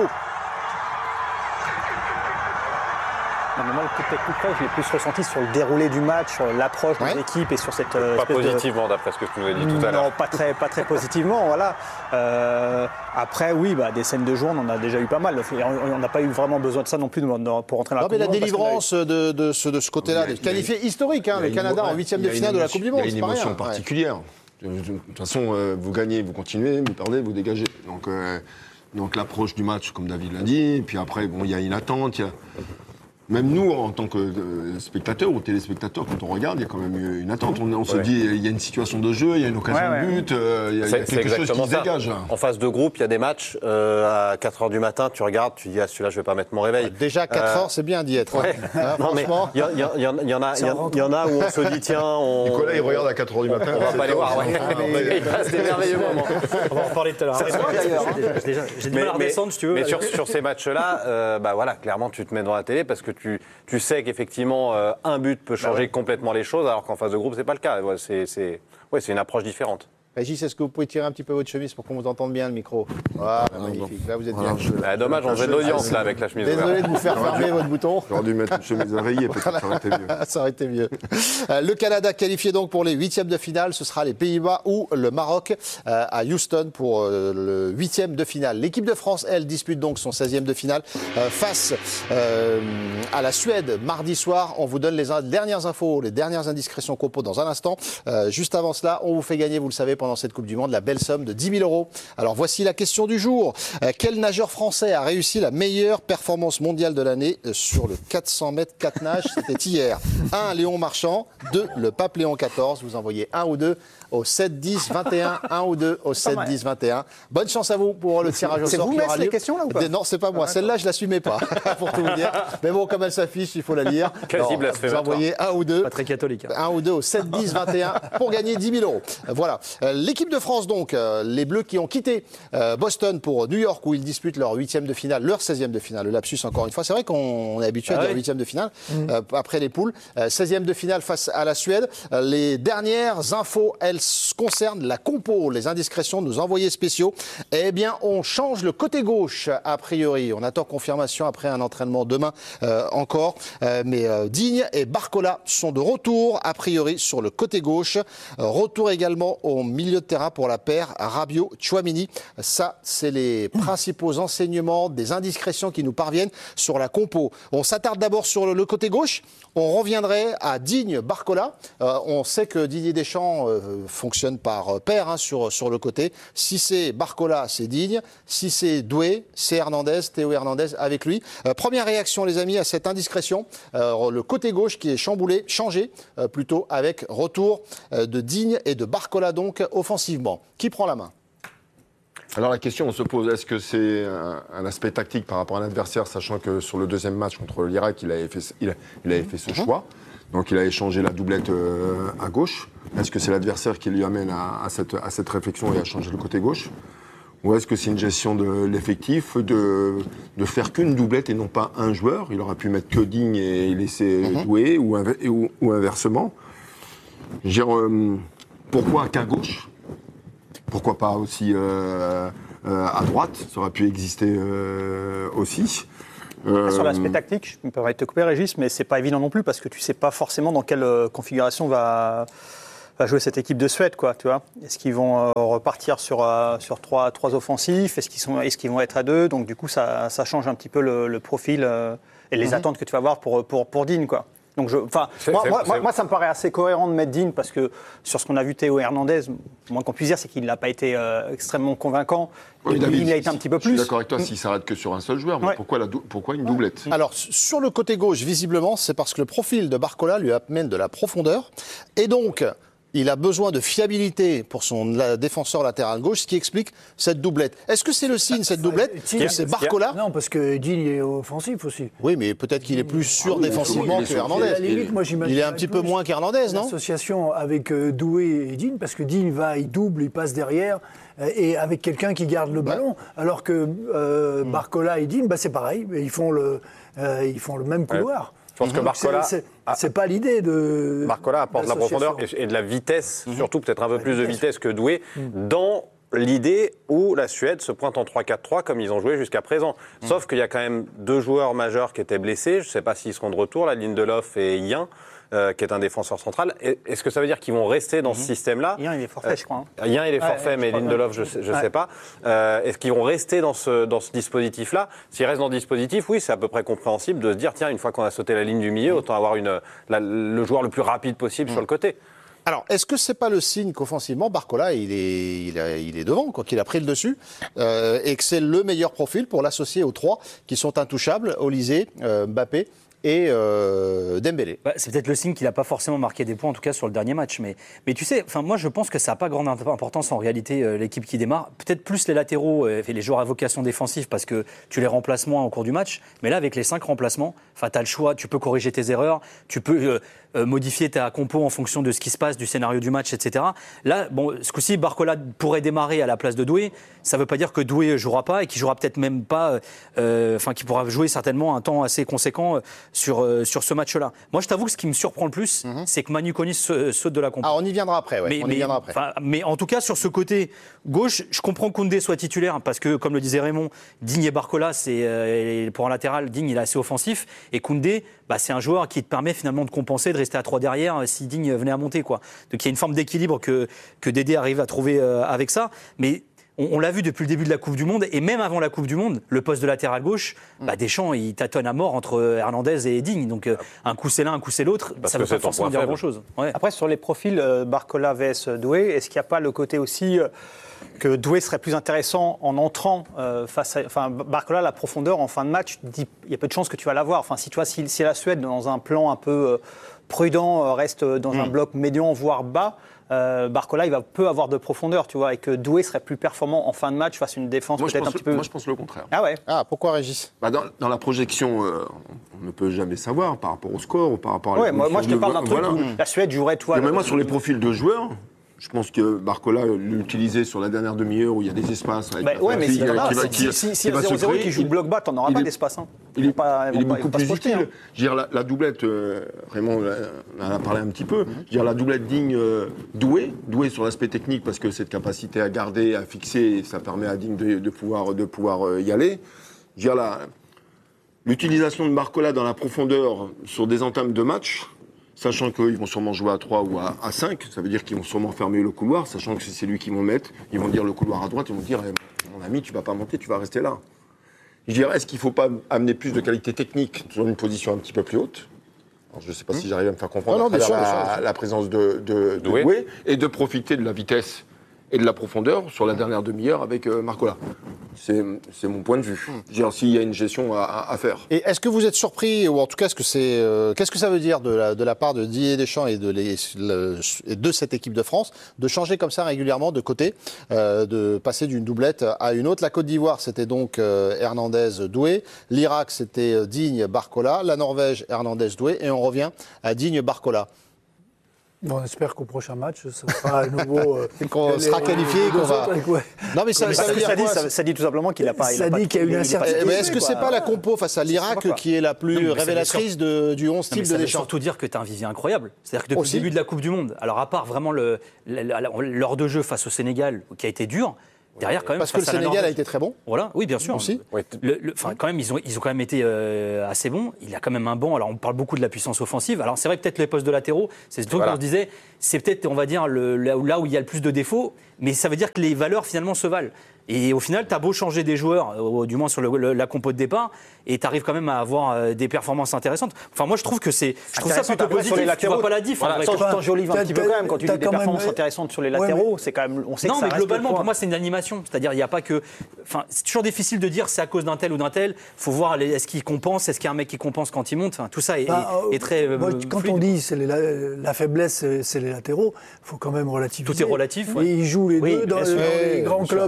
Non, mais moi, le coup de coup près, je l'ai plus ressenti sur le déroulé du match, sur l'approche de Ouais. l'équipe et sur cette. euh, Pas espèce de- positivement, d'après ce que tu nous as dit tout à l'heure. Non, pas très, pas très positivement, voilà. Euh, après, oui, bah, des scènes de joie, on en a déjà eu pas mal. On n'a pas eu vraiment besoin de ça non plus pour rentrer dans la Non, mais la Coupe du Monde, parce qu'on a eu- délivrance de, de ce, de ce côté-là, Il y a- des qualifiés historiques, hein, Il y a le une Canada émo- en huitième il y de a une finale de la émotion- Coupe du Monde, Il y a c'est une pas rien. émotion Ouais. particulière. De, de toute façon, euh, vous gagnez, vous continuez, vous perdez, vous dégagez. Donc, euh, donc l'approche du match, comme David l'a dit, et puis après, bon, il y a une attente. il y a- Même nous, en tant que euh, spectateurs ou téléspectateurs, quand on regarde, il y a quand même eu une attente. On, on se Ouais. dit, il y a une situation de jeu, il y a une occasion Ouais, ouais. de but, euh, il y a, il y a C'est c'est quelque chose qui exactement se ça. dégage. là. En phase de groupe, il y a des matchs, euh, à quatre heures du matin, tu regardes, tu dis, ah, celui-là, je vais pas mettre mon réveil. Déjà, quatre Euh, heures, c'est bien d'y être. Ouais. Hein, Non, mais franchement. il y, a- il y a- il y en- il y en a- il y en- il y en a où on se dit, tiens, on. Nicolas, il regarde à quatre heures du matin. On va pas les voir, ouais. Il passe des merveilleux moments. On va en reparler tout à l'heure. Ça se voit, d'ailleurs, hein. J'ai déjà- J'ai déjà- j'ai du mal à redescendre, si tu veux. mais aller. sur, sur ces matchs-là, euh, bah voilà, clairement, tu te mets dans la télé parce que tu, tu sais qu'effectivement, euh, un but peut changer complètement les choses, alors qu'en phase de groupe, c'est pas le cas. Ouais, c'est c'est- ouais, c'est une approche différente. Régis, est-ce que vous pouvez tirer un petit peu votre chemise pour qu'on vous entende bien le micro? Voilà, magnifique. Là, vous êtes Voilà, bien. je- Ah, dommage, on faisait de l'audience là avec la chemise Désolé ouverte. de vous faire fermer votre bouton. J'aurais dû mettre une chemise à rayée, peut-être ça aurait été mieux. Ça aurait été mieux. Euh, Le Canada qualifié donc pour les huitièmes de finale. Ce sera les Pays-Bas ou le Maroc euh, à Houston pour euh, le huitième de finale. L'équipe de France, elle, dispute donc son seizième de finale euh, face euh, à la Suède mardi soir. On vous donne les in- dernières infos, les dernières indiscrétions Copo dans un instant. Euh, juste avant cela, on vous fait gagner, vous le savez, pendant cette Coupe du Monde, la belle somme de dix mille euros. Alors voici la question du jour. Euh, quel nageur français a réussi la meilleure performance mondiale de l'année euh, sur le quatre cents mètres quatre nages? C'était hier. un. Léon Marchand. deux. Le pape Léon quatorze. Vous envoyez un ou deux au sept dix vingt et un. un ou deux au sept dix vingt et un. Bonne chance à vous pour le tirage au C'est sort vous, qui Metz, aura les lieu. questions, là, ou pas Des- Non, c'est pas moi. Celle-là, je l'assumais pas, pour tout vous dire. Mais bon, comme elle s'affiche, il faut la lire. Quasi Non, vous blasphématoire. envoyez un ou deux. Pas très catholique. hein. Un ou deux au sept dix vingt et un pour gagner dix mille euros. Voilà. Euh, L'équipe de France, donc, euh, les Bleus qui ont quitté euh, Boston pour New York où ils disputent leur huitième de finale, leur seizième de finale. Le lapsus, encore une fois. C'est vrai qu'on est habitué Ah à dire oui. huitième de finale euh, après les poules. Euh, seizième de finale face à la Suède. Euh, les dernières infos, elles s- concernent la compo. Les indiscrétions de nos envoyés spéciaux. Eh bien, on change le côté gauche, a priori. On attend confirmation après un entraînement demain euh, encore. Euh, mais euh, Digne et Barcola sont de retour, a priori, sur le côté gauche. Euh, retour également au milieu de terrain pour la paire Rabiot-Chouamini. Ça, c'est les principaux enseignements des indiscrétions qui nous parviennent sur la compo. On s'attarde d'abord sur le, le côté gauche. On reviendrait à Digne-Barcola. Euh, on sait que Didier Deschamps euh, fonctionne par paire hein, sur, sur le côté. Si c'est Barcola, c'est Digne. Si c'est Doué, c'est Hernandez, Théo Hernandez avec lui. Euh, première réaction, les amis, à cette indiscrétion. Euh, le côté gauche qui est chamboulé, changé euh, plutôt avec retour euh, de Digne et de Barcola donc offensivement. Qui prend la main? Alors la question, on se pose, est-ce que c'est un, un aspect tactique par rapport à l'adversaire, sachant que sur le deuxième match contre l'Irak, il avait fait, ce- il a- il avait fait ce choix, donc il a échangé la doublette euh, à gauche. Est-ce que c'est l'adversaire qui lui amène à, à cette, à cette réflexion et à changer le côté gauche? Ou est-ce que c'est une gestion de l'effectif, de, de faire qu'une doublette et non pas un joueur? Il aurait pu mettre que Digne et laisser Doué, ou, inver- et- ou, ou inversement. Je veux dire, euh, pourquoi qu'à gauche? Pourquoi pas aussi euh, euh, à droite? Ça aurait pu exister euh, aussi. Euh, Sur l'aspect tactique, je me permets de te couper, Régis, mais c'est pas évident non plus parce que tu sais pas forcément dans quelle euh, configuration va, va jouer cette équipe de Suède, quoi, tu vois. Est-ce qu'ils vont euh, repartir sur, euh, sur trois, trois offensifs? Est-ce qu'ils sont, est-ce qu'ils vont être à deux? Donc du coup, ça, ça change un petit peu le, le profil euh, et les attentes que tu vas avoir pour, pour, pour Digne, quoi. Donc je, enfin, C'est- moi, c'est- moi, moi, c'est- moi, ça me paraît assez cohérent de mettre Digne parce que sur ce qu'on a vu Théo Hernandez, moins qu'on puisse dire, c'est qu'il n'a pas été euh, extrêmement convaincant. oui, David, il a été un petit peu Je suis plus. d'accord avec toi, s'il s'arrête que sur un seul joueur, mais Ouais. pourquoi, la dou- pourquoi une doublette? Alors, sur le côté gauche, visiblement, c'est parce que le profil de Barcola lui amène de la profondeur. Et donc, il a besoin de fiabilité pour son la- défenseur latéral gauche, ce qui explique cette doublette. Est-ce que c'est le signe, cette doublette, si, que si, c'est si. Barcola? Non, parce que Digne est offensif aussi. Oui, mais peut-être qu'il est plus sûr Ah oui, défensivement il est que sûr. À la Hernandez. limite, moi, j'imagine Il est un à petit peu gauche moins qu'Hernandez, non? L'association avec euh, Doué et Digne, parce que Digne va, il double, il passe derrière, euh, et avec quelqu'un qui garde le ballon, alors que euh, Barcola et Digne, bah, c'est pareil, ils font le, euh, ils font le même couloir. Je pense que Donc, Barcola c'est- c'est- a- c'est pas l'idée de. Barcola apporte de la d'association. profondeur et, et de la vitesse, surtout peut-être un peu plus de vitesse que Doué, dans l'idée où la Suède se pointe en trois quatre trois comme ils ont joué jusqu'à présent. Mmh. Sauf qu'il y a quand même deux joueurs majeurs qui étaient blessés. Je ne sais pas s'ils seront de retour, la Lindelof et Jan, euh, qui est un défenseur central. Est-ce que ça veut dire qu'ils vont rester dans mmh. ce système-là ? Jan, il est forfait, euh, je crois. Hein. Jan, il est forfait, ouais, mais crois, Lindelof, ouais. je ne sais, sais pas. Euh, est-ce qu'ils vont rester dans ce, dans ce dispositif-là ? S'ils restent dans le dispositif, oui, c'est à peu près compréhensible de se dire, tiens, une fois qu'on a sauté la ligne du milieu, autant avoir une, la, le joueur le plus rapide possible mmh. sur le côté. Alors, est-ce que c'est pas le signe qu'offensivement, Barcola, il est, il, a, il est devant, quoi, qu'il a pris le dessus, euh, et que c'est le meilleur profil pour l'associer aux trois qui sont intouchables, Olysée, euh, Mbappé et euh, Dembélé. Bah, c'est peut-être le signe qu'il n'a pas forcément marqué des points, en tout cas sur le dernier match. Mais, mais tu sais, moi je pense que ça n'a pas grande importance en réalité, euh, l'équipe qui démarre. Peut-être plus les latéraux euh, et les joueurs à vocation défensive parce que tu les remplaces moins au cours du match. Mais là, avec les cinq remplacements, tu as le choix, tu peux corriger tes erreurs, tu peux euh, euh, modifier ta compo en fonction de ce qui se passe, du scénario du match, et cetera. Là, bon, ce coup-ci, Barcola pourrait démarrer à la place de Doué. Ça ne veut pas dire que Doué ne jouera pas et qu'il ne jouera peut-être même pas, euh, enfin, qu'il pourra jouer certainement un temps assez conséquent. Euh, Sur, euh, sur ce match-là. Moi, je t'avoue que ce qui me surprend le plus, mm-hmm. c'est que Manu Koni saute de la compo. Ah, on y viendra après, ouais. Mais, on mais, y viendra après. Mais en tout cas, sur ce côté gauche, je comprends que Koundé soit titulaire parce que, comme le disait Raymond, Digne et Barcola, c'est, euh, pour un latéral, Digne, il est assez offensif. Et Koundé, bah, c'est un joueur qui te permet finalement de compenser, de rester à trois derrière si Digne venait à monter, quoi. Donc, il y a une forme d'équilibre que, que Dédé arrive à trouver euh, avec ça. Mais On, on l'a vu depuis le début de la Coupe du Monde, et même avant la Coupe du Monde, le poste de latéral gauche, mmh. bah Deschamps, il tâtonne à mort entre Hernandez et Digne. Donc euh, un coup c'est l'un, un coup c'est l'autre, parce ça ne veut pas forcément dire grand-chose. Ouais. Après, sur les profils euh, Barcola vs Doué, est-ce qu'il n'y a pas le côté aussi euh, que Doué serait plus intéressant en entrant euh, face à... Enfin, Barcola, la profondeur en fin de match, il y a peu de chances que tu vas l'avoir. Enfin, si, tu vois, si, si la Suède, dans un plan un peu euh, prudent, euh, reste dans mmh. un bloc médian, voire bas, Euh, Barcola, il va peu avoir de profondeur, tu vois, et que Doué serait plus performant en fin de match face à une défense moi, peut-être un le, petit peu. Moi, je pense le contraire. Ah ouais. Ah, pourquoi Régis ? Bah dans, dans la projection, euh, on ne peut jamais savoir par rapport au score ou par rapport à. Ouais, moi, moi, je te parle d'un truc voilà. où la Suède jouerait, toi. Mais moi, sur les profils de joueurs. Je pense que Barcola l'utilisait sur la dernière demi-heure où il y a des espaces. Avec bah, ouais, mais qui, si il qui, si, si, y a zéro zéro qui joue le bloc bas, t'en auras pas d'espace. Hein. Il est, pas, il est pas, beaucoup pas plus projeter, utile. hein. Je veux dire, la, la doublette, euh, Raymond en a parlé un petit peu. Je veux dire, la doublette Digne euh, Doué, Doué sur l'aspect technique parce que cette capacité à garder, à fixer, ça permet à Digne de, de pouvoir, de pouvoir euh, y aller. Je veux dire, la, l'utilisation de Barcola dans la profondeur sur des entames de match. Sachant qu'ils vont sûrement jouer à trois ou à, à cinq, ça veut dire qu'ils vont sûrement fermer le couloir, sachant que c'est lui qui vont mettre, ils vont dire le couloir à droite, ils vont dire eh, mon ami, tu vas pas monter, tu vas rester là. Je dirais, est-ce qu'il ne faut pas amener plus de qualité technique sur une position un petit peu plus haute ? Alors, je ne sais pas mmh. si j'arrive à me faire comprendre non, non, à travers sûr, la, sûr, sûr. la présence de, de, de Doué. Doué, et de profiter de la vitesse et de la profondeur sur la dernière demi-heure avec euh, Barcola. C'est, c'est mon point de vue. Je veux dire, s'il y a une gestion à, à, à faire. Et est-ce que vous êtes surpris, ou en tout cas, est-ce que c'est, euh, qu'est-ce que ça veut dire de la, de la part de Didier Deschamps et de, les, le, et de cette équipe de France de changer comme ça régulièrement de côté, euh, de passer d'une doublette à une autre ? La Côte d'Ivoire, c'était donc euh, Hernandez-Doué. L'Irak, c'était Digne-Barcola. La Norvège, Hernandez-Doué. Et on revient à Digne-Barcola. Bon, on espère qu'au prochain match, ça sera à nouveau. Euh, qu'on sera qualifié, qu'on va. Autres, ouais. Non, mais ça, mais ça veut dire ça, quoi, dit, ça, ça dit tout simplement qu'il n'a pas. Ça dit qu'il y a une incertitude. Mais est-ce que c'est pas la compo face à l'Irak qui est la plus non, révélatrice de, du onze type de Deschamps ? Ça veut Deschamps ? surtout dire que tu as un vivier incroyable. C'est-à-dire que depuis Aussi. le début de la Coupe du Monde, alors à part vraiment le, l'heure de jeu face au Sénégal, qui a été dur. Derrière, quand même, parce que le Sénégal a été très bon. Voilà, oui, bien sûr. Aussi. Le, le, enfin, quand même, ils ont, ils ont quand même été euh, assez bons. Il a quand même un banc. Alors, on parle beaucoup de la puissance offensive. Alors, c'est vrai, peut-être les postes de latéraux, c'est ce truc voilà. qu'on se disait, c'est peut-être, on va dire, le, là, où, là où il y a le plus de défauts, mais ça veut dire que les valeurs, finalement, se valent. Et au final, tu as beau changer des joueurs, euh, du moins sur le, le, la compo de départ, et tu arrives quand même à avoir euh, des performances intéressantes. Enfin, moi, je trouve que c'est. Je trouve ça plutôt positif. Sur les latéraux, tu vois pas la diff. Voilà, vrai, sans t'enjolive un petit peu quand même quand tu dis des performances même... intéressantes sur les latéraux. Ouais, c'est quand même. On sait non, que ça mais globalement, pour moi, c'est une animation. C'est-à-dire, il n'y a pas que. Enfin, c'est toujours difficile de dire c'est à cause d'un tel ou d'un tel. Il faut voir les... est-ce qu'il compense, est-ce qu'il y a un mec qui compense quand il monte. Enfin, tout ça est, bah, est, est très. Moi, euh, quand fluide. On dit c'est les, la, la faiblesse, c'est les latéraux, il faut quand même relativiser. Tout est relatif. Ouais. Et ils jouent les oui, deux dans, dans les grands clubs européens.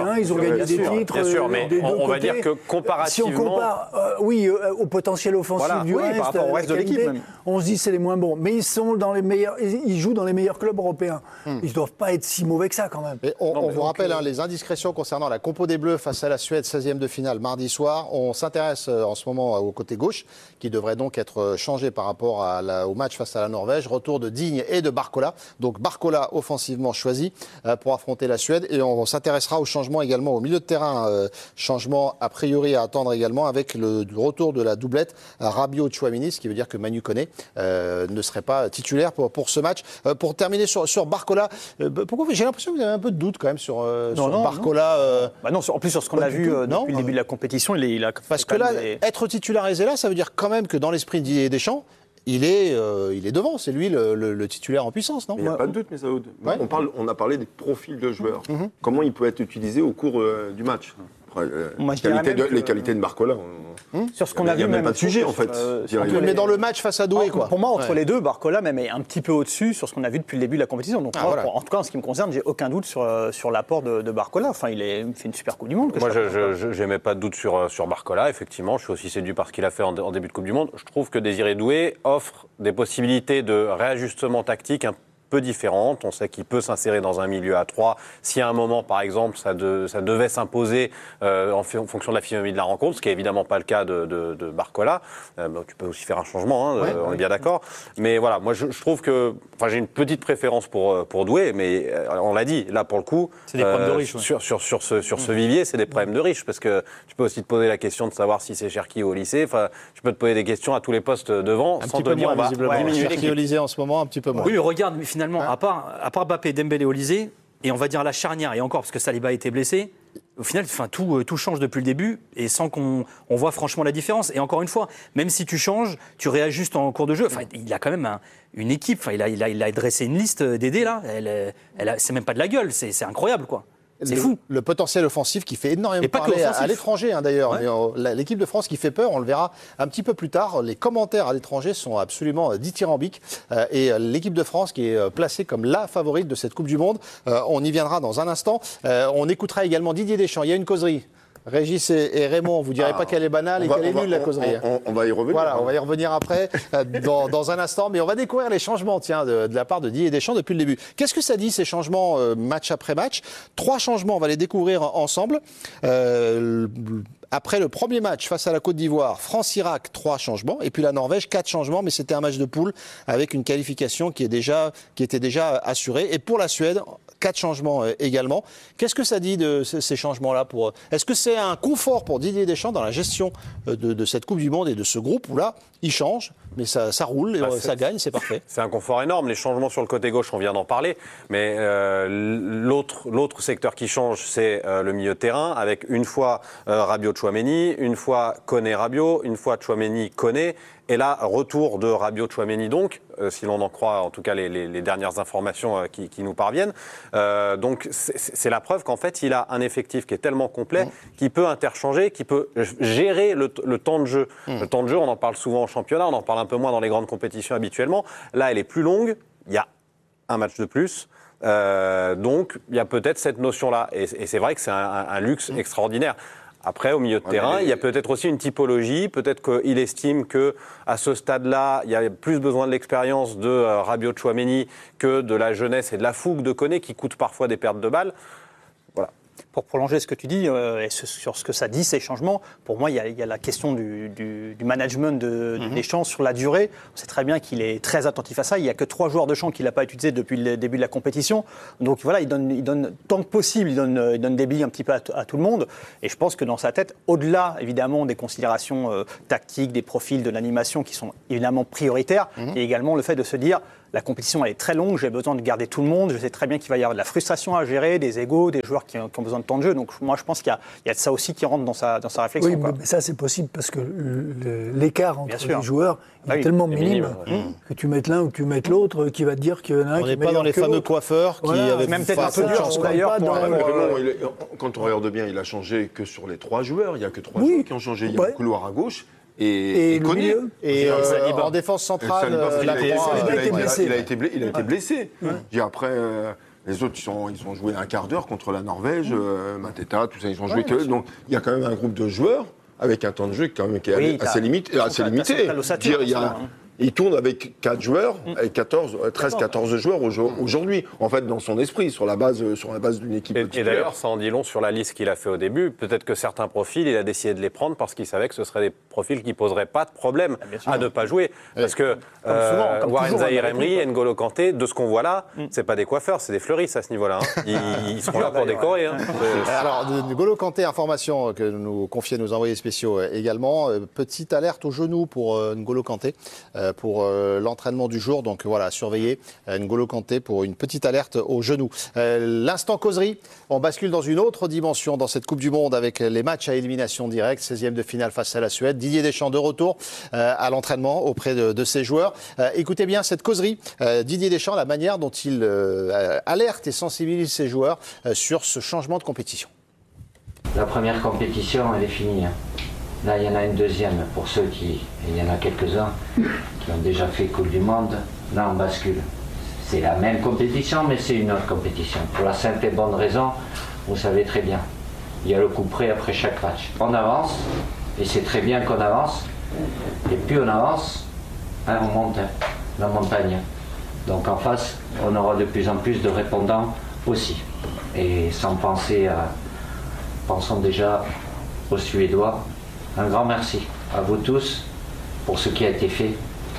européens, ils ont Bien gagné sûr, des titres. Bien sûr, euh, mais des on, deux on va côtés. dire que comparativement. Si on compare, euh, oui, euh, au potentiel offensif Voilà, du oui, reste, par rapport au la reste de qualité, l'équipe, même. on se dit c'est les moins bons. Mais ils sont dans les meilleurs, ils ils jouent dans les meilleurs clubs européens. Hmm. Ils ne doivent pas être si mauvais que ça quand même. Mais on, Non, on mais vous donc, rappelle euh, hein, les indiscrétions concernant la compo des Bleus face à la Suède, seizième de finale, mardi soir. On s'intéresse euh, en ce moment euh, au côté gauche, qui devrait donc être euh, changé par rapport à la- au match face à la Norvège. Retour de Digne et de Barcola. Donc Barcola offensivement choisi euh, pour affronter la Suède. Et on, on s'intéressera au changement également au milieu de terrain. Euh, changement a priori à attendre également avec le, le retour de la doublette euh, Rabiot-Chouamini, ce qui veut dire que Manu Koné euh, ne serait pas titulaire pour, pour ce match. Euh, pour terminer sur, sur Barcola, euh, pourquoi j'ai l'impression que vous avez un peu de doute quand même sur, euh, Non, sur non, Barcola euh, Bah non, sur- en plus sur ce qu'on Pas a du vu tout, euh, non, depuis le euh, début de la compétition, il, est, il a parce fait que quand là, même des- être titularisé là, ça veut dire quand même que dans l'esprit de Didier Deschamps, il est, euh, il est devant. C'est lui le, le- le titulaire en puissance, non Mais il n'y a pas de doute, mais Saoud. Ouais. On, parle, on a parlé des profils de joueurs. Comment il peut être utilisé au cours euh, du match Après, euh, Moi, je les, dirais qualités de, même que- les qualités de Barcola, on- sur ce qu'on il y a a vu, même pas de sujet, sur- en fait. euh, Je dirais. entre Mais les- dans le match face à Douai, En- quoi. Pour moi, entre Ouais. les deux, Barcola même est un petit peu au-dessus sur ce qu'on a vu depuis le début de la compétition. Donc, Ah, moi, voilà. pour- en tout cas, en ce qui me concerne, j'ai aucun doute sur, euh, sur l'apport de, de Barcola. Enfin, il, est, il fait une super Coupe du Monde. que Moi, je je n'émets pas de doute sur, euh, sur Barcola. Effectivement, je suis aussi séduit par ce qu'il a fait en, en début de Coupe du Monde. Je trouve que Désiré Doué offre des possibilités de réajustement tactique un peu différentes. On sait qu'il peut s'insérer dans un milieu à trois. Si à un moment, par exemple, ça, de- ça devait s'imposer euh, en, fi- en fonction de la physionomie de la rencontre, ce qui n'est évidemment pas le cas de, de, de Barcola, euh, bah, tu peux aussi faire un changement, hein, Ouais, euh, on ouais. est bien d'accord. Mais voilà, moi, je, je trouve que... Enfin, j'ai une petite préférence pour, euh, pour Doué, mais euh, on l'a dit, là, pour le coup... C'est des problèmes de riches, ouais. Sur, sur, sur ce, sur ce vivier, c'est des problèmes de riches, parce que tu peux aussi te poser la question de savoir si c'est Cherki au lycée. Enfin, tu peux te poser des questions à tous les postes devant, Un sans petit te peu dire moins, on va visiblement. diminuer Cherki l'équipe. Olysée en ce moment, un petit peu moins. Oui, mais regarde, mais finalement, à part, à part Mbappé, Dembélé, Olysée, et on va dire la charnière, et encore parce que Saliba a été blessé, au final, enfin, tout, euh, tout change depuis le début, et sans qu'on on voit franchement la différence. Et encore une fois, même si tu changes, tu réajustes en cours de jeu. Enfin, il a quand même un- une équipe, enfin, il, a, il, a, il a dressé une liste d'aider là, elle, euh, elle a- c'est même pas de la gueule, c'est c'est incroyable, quoi. C'est le, fou. Le potentiel offensif qui fait énormément Et pas que parler à, offensif. à l'étranger hein, d'ailleurs. Ouais. Mais, euh, la- l'équipe de France qui fait peur, on le verra un petit peu plus tard. Les commentaires à l'étranger sont absolument euh, dithyrambiques. Euh, et euh, l'équipe de France qui est euh, placée comme la favorite de cette Coupe du Monde, euh, on y viendra dans un instant. Euh, on écoutera également Didier Deschamps. Il y a une causerie. Régis et, et Raymond, vous direz Ah, pas qu'elle est banale on et va- qu'elle est on va- nulle la on- causerie. on- on- on va y revenir. Voilà, on va y revenir après, euh, dans, dans un instant. Mais on va découvrir les changements tiens, de, de la part de Didier Deschamps depuis le début. Qu'est-ce que ça dit, ces changements euh, match après match? Trois changements, on va les découvrir ensemble. Euh, après le premier match face à la Côte d'Ivoire, France-Irak, trois changements. Et puis la Norvège, quatre changements. Mais c'était un match de poule avec une qualification qui, est déjà, qui était déjà assurée. Et pour la Suède, quatre changements euh, également. Qu'est-ce que ça dit de ces, ces changements-là pour euh, Est-ce que c'est un confort pour Didier Deschamps dans la gestion euh, de, de cette Coupe du Monde et de ce groupe où là, il change, mais ça, ça roule, et, Bah, euh, c'est- ça gagne, c'est parfait. C'est un confort énorme. Les changements sur le côté gauche, on vient d'en parler. Mais euh, l'autre, l'autre secteur qui change, c'est euh, le milieu de terrain, avec une fois euh, Rabiot-Chouameni, une fois Koné-Rabiot, une fois Chouameni-Koné. Et là, retour de Rabiot-Chouameni donc, euh, si l'on en croit en tout cas les, les, les dernières informations euh, qui, qui nous parviennent. Euh, donc c'est, c'est la preuve qu'en fait, il a un effectif qui est tellement complet, mmh. qui peut interchanger, qui peut gérer le, le temps de jeu. Mmh. Le temps de jeu, on en parle souvent en championnat, on en parle un peu moins dans les grandes compétitions habituellement. Là, elle est plus longue, il y a un match de plus. Euh, donc, il y a peut-être cette notion-là. Et, et c'est vrai que c'est un, un, un luxe mmh. extraordinaire. Après, au milieu de ouais, terrain, mais... il y a peut-être aussi une typologie. Peut-être qu'il estime que à ce stade-là, il y a plus besoin de l'expérience de euh, Rabiot-Chouameni que de la jeunesse et de la fougue de Koné, qui coûte parfois des pertes de balles. Voilà. Pour prolonger ce que tu dis, euh, et ce, sur ce que ça dit, ces changements, pour moi, il y a, il y a la question du, du, du management de, mm-hmm. des champs sur la durée. On sait très bien qu'il est très attentif à ça. Il n'y a que trois joueurs de champ qu'il n'a pas utilisés depuis le début de la compétition. Donc voilà, il donne, il donne tant que possible, il donne, il donne des billes un petit peu à, t- à tout le monde. Et je pense que dans sa tête, au-delà évidemment des considérations euh, tactiques, des profils, de l'animation qui sont évidemment prioritaires, mm-hmm. il y a également le fait de se dire... La compétition elle est très longue, j'ai besoin de garder tout le monde. Je sais très bien qu'il va y avoir de la frustration à gérer, des égos, des joueurs qui, qui ont besoin de temps de jeu. Donc moi je pense qu'il y a, il y a de ça aussi qui rentre dans sa, dans sa réflexion. Oui, quoi. mais ça c'est possible parce que le, l'écart entre bien les joueurs il ah est oui, tellement minime minime, ouais. que tu mettes l'un ou que tu mettes l'autre qui va te dire qu'il y en a un On qui n'est est pas dans les fameux l'autre. coiffeurs qui Voilà, avaient même peut-être pas un peu de dur, chance. d'ailleurs, Dans, pour- Ouais, mais pour, Raymond, euh, il est- quand on regarde bien, il a changé que sur les trois joueurs. Il n'y a que trois Oui. joueurs qui ont changé. Il y a Ouais. le couloir à gauche et, Et et le Koné. milieu. Et euh, Saliba. en défense Et centrale, Saliba, euh, il, la a été, croix, il a euh, été blessé. blessé. Il a été blessé. Il a été blessé. J'ai après, euh, Les autres, ils, sont, ils ont joué un quart d'heure contre la Norvège, euh, Mateta, tout ça, ils ont joué. Que, donc, il y a quand même un groupe de joueurs avec un temps de jeu quand même, qui est Oui, assez, limite, assez limité. Dire, il y a, il tourne avec quatre joueurs, avec quatorze, treize, quatorze joueurs aujourd'hui, en fait, dans son esprit, sur la base, sur la base d'une équipe. Et, et d'ailleurs, ça en dit long sur la liste qu'il a fait au début. Peut-être que certains profils, il a décidé de les prendre parce qu'il savait que ce seraient des profils qui ne poseraient pas de problème à ne pas jouer. Parce que euh, souvent, comme Warren toujours, Zaïre-Emery, N'Golo Kanté, de ce qu'on voit là, mm. c'est pas des coiffeurs, c'est des fleuristes à ce niveau-là. Hein. Ils, ils seront là pour décorer. Hein. Alors, N'Golo Kanté, information que nous confiait nos envoyés spéciaux également. Petite alerte au genou pour N'Golo Kanté, pour l'entraînement du jour. Donc voilà, surveillez N'Golo Kanté pour une petite alerte au genou. L'instant causerie, on bascule dans une autre dimension dans cette Coupe du Monde avec les matchs à élimination directe, seizième de finale face à la Suède. Didier Deschamps de retour euh, à l'entraînement auprès de, de ses joueurs. Euh, écoutez bien cette causerie. Euh, Didier Deschamps, la manière dont il euh, alerte et sensibilise ses joueurs euh, sur ce changement de compétition. La première compétition, elle est finie. Là, il y en a une deuxième pour ceux qui, et il y en a quelques-uns, qui ont déjà fait Coupe du Monde. Là, on bascule. C'est la même compétition, mais c'est une autre compétition. Pour la simple et bonne raison, vous savez très bien, il y a le coup près après chaque match. On avance, et c'est très bien qu'on avance, et plus on avance, hein, on monte la montagne. Donc en face, on aura de plus en plus de répondants aussi. Et sans penser à... Pensons déjà aux Suédois. Un grand merci à vous tous pour ce qui a été fait.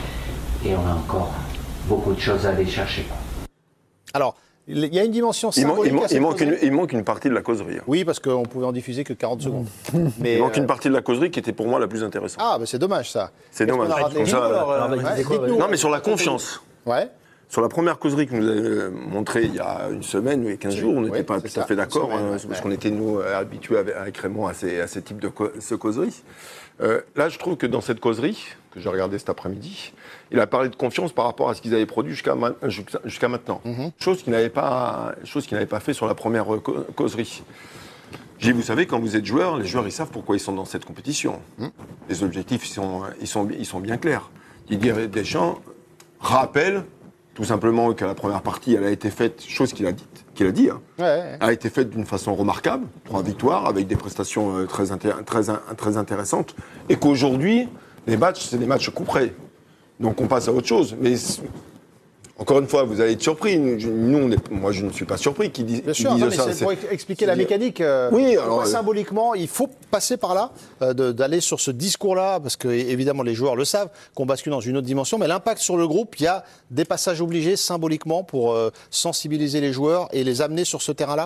Et on a encore beaucoup de choses à aller chercher. Alors, il y a une dimension symbolique. Il, man, il, man, il, manque une, il manque une partie de la causerie. Oui, parce qu'on pouvait en diffuser que quarante secondes. Mais il manque euh... une partie de la causerie qui était pour moi la plus intéressante. Ah, mais c'est dommage ça. C'est dommage. Comme ça, alors, euh, ouais, quoi, non, mais sur la confiance. Ouais. Sur la première causerie que nous avez montrée il y a une semaine ou quinze jours, on n'était oui, pas tout ça, à fait d'accord, hein, parce ouais. qu'on était, nous, habitués avec Raymond à ces, à ces types de co ce causeries. Euh, là, je trouve que dans cette causerie, que j'ai regardée cet après-midi, il a parlé de confiance par rapport à ce qu'ils avaient produit jusqu'à jusqu'à maintenant. Mm-hmm. Chose qu'il n'avait pas, chose qu'il n'avait pas fait sur la première causerie. J'ai dit, vous savez, quand vous êtes joueur, les joueurs, ils savent pourquoi ils sont dans cette compétition. Mm. Les objectifs, ils sont, ils sont, ils sont bien clairs. Didier Deschamps rappelle tout simplement que la première partie, elle a été faite, chose qu'il a dit, qu'il a dit, hein, ouais, ouais. a été faite d'une façon remarquable, trois victoires avec des prestations euh, très, intér très, très intéressantes, et qu'aujourd'hui, les matchs, c'est des matchs couperés. Donc on passe à autre chose. Mais encore une fois, vous allez être surpris. Nous, on est, moi, je ne suis pas surpris qu'ils disent, Bien sûr, disent non, mais ça. C'est pour expliquer la mécanique. Euh, oui, alors, euh, symboliquement, il faut passer par là, euh, d'aller sur ce discours-là, parce que évidemment les joueurs le savent, qu'on bascule dans une autre dimension. Mais l'impact sur le groupe, il y a des passages obligés symboliquement pour euh, sensibiliser les joueurs et les amener sur ce terrain-là.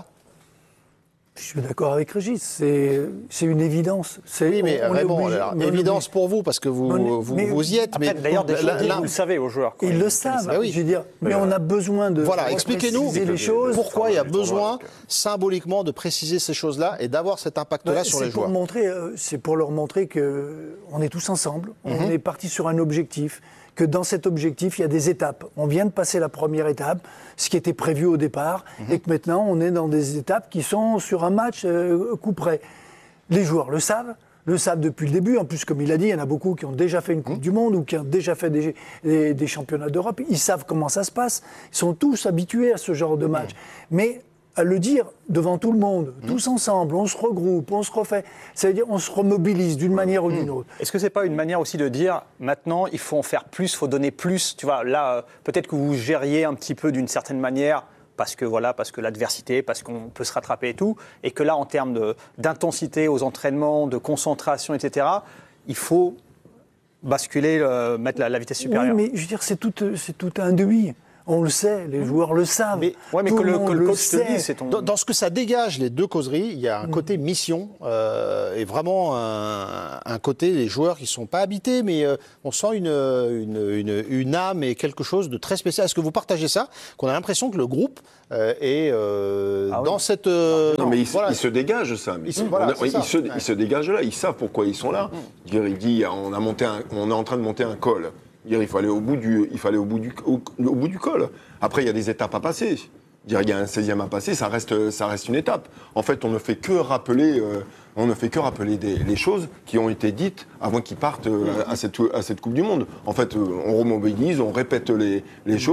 Je suis d'accord avec Régis, c'est une évidence. Oui, mais on, on Raymond, obligé, alors, évidence pour vous, parce que vous, on, vous, vous y êtes. Après, mais d'ailleurs, vous le savez aux joueurs. Quoi. Ils le savent, oui. je veux dire, mais, mais on a besoin de voilà, expliquez-nous les choses. Pourquoi il y a besoin, symboliquement, de préciser ces choses-là et d'avoir cet impact-là sur les joueurs. C'est pour leur montrer qu'on est tous ensemble, on mm-hmm. est parti sur un objectif, que dans cet objectif, il y a des étapes. On vient de passer la première étape, ce qui était prévu au départ, mmh. et que maintenant, on est dans des étapes qui sont sur un match euh, coup près. Les joueurs le savent, le savent depuis le début. En plus, comme il a dit, il y en a beaucoup qui ont déjà fait une Coupe mmh. du Monde ou qui ont déjà fait des, des, des championnats d'Europe. Ils savent comment ça se passe. Ils sont tous habitués à ce genre de match. Mmh. Mais à le dire devant tout le monde, mmh. tous ensemble, on se regroupe, on se refait. C'est-à-dire on se remobilise d'une manière mmh. ou d'une autre. Est-ce que c'est pas une manière aussi de dire, maintenant, il faut en faire plus, il faut donner plus? Tu vois, là, euh, peut-être que vous gériez un petit peu d'une certaine manière, parce que voilà, parce que l'adversité, parce qu'on peut se rattraper et tout, et que là, en termes d'intensité aux entraînements, de concentration, et cetera, il faut basculer, euh, mettre la, la vitesse supérieure. Oui, mais je veux dire, c'est tout, c'est tout un demi. On le sait, les joueurs le savent. Mais, ouais, mais que le, que le coach te le dise, c'est ton... Dans, dans ce que ça dégage, les deux causeries, il y a un côté mission euh, et vraiment un, un côté, les joueurs qui ne sont pas habités, mais euh, on sent une, une, une, une âme et quelque chose de très spécial. Est-ce que vous partagez ça? Qu'on a l'impression que le groupe euh, est euh, ah, dans oui. cette... Euh, non, non, mais il, voilà. il se dégage, ça. Mais il, voilà, on a, il, ça. Se, ouais. il se dégage là, ils savent pourquoi ils sont là. Mmh. Il dit, on, a monté un, on est en train de monter un col. Il faut aller au bout du, il faut aller au bout du, au, au bout du col. Après, il y a des étapes à passer. Il y a un seizième à passer, ça reste, ça reste une étape. En fait, on ne fait que rappeler, euh, on ne fait que rappeler des, les choses qui ont été dites avant qu'ils partent euh, à, cette, à cette Coupe du Monde. En fait, euh, on remobilise, on répète les, les choses.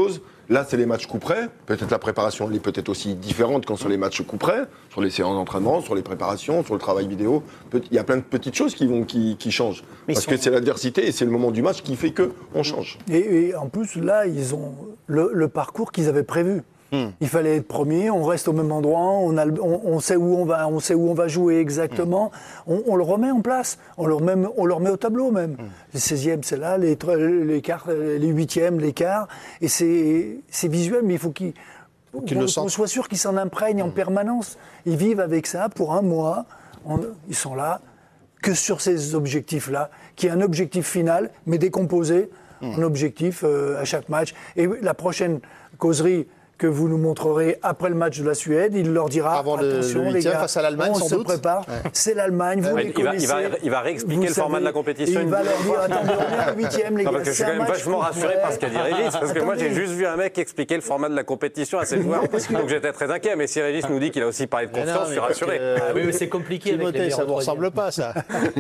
Là, c'est les matchs coup près. Peut-être la préparation, elle est peut-être aussi différente quand sur les matchs coup près, sur les séances d'entraînement, sur les préparations, sur le travail vidéo. Il y a plein de petites choses qui, vont, qui, qui changent. Mais Parce sont... que c'est l'adversité et c'est le moment du match qui fait qu'on change. Et, et en plus, là, ils ont le, le parcours qu'ils avaient prévu. Hmm. Il fallait être premier, on reste au même endroit, on, a, on, on, sait où on, va, on sait où on va jouer exactement, hmm. on, on le remet en place, on le remet, on le remet au tableau même. Hmm. Les seizièmes, c'est là, les, les, quarts, les huitièmes, les quarts, et c'est, c'est visuel, mais il faut qu'ils, qu'il qu'on, qu'on soit sûr qu'ils s'en imprègnent hmm. en permanence. Ils vivent avec ça pour un mois, on, ils sont là, que sur ces objectifs-là, qui est un objectif final, mais décomposé hmm. en objectif euh, à chaque match. Et la prochaine causerie que vous nous montrerez après le match de la Suède, il leur dira avant attention le, le les gars, face à l'Allemagne, on sans se doute. prépare, ouais. c'est l'Allemagne, vous ouais, les il va, connaissez. Il va, il va réexpliquer le savez, format de la compétition. Il va leur dire attendez, on est en huitième, les non, gars. Parce que je suis quand même vachement rassuré par ce qu'a dit Régis, parce que moi j'ai juste vu un mec expliquer le format de la compétition à ses joueurs, donc j'étais très inquiet. Mais si Régis nous dit qu'il a aussi parlé de confiance, je suis rassuré. Oui, mais c'est compliqué. Ça ne vous ressemble pas, ça.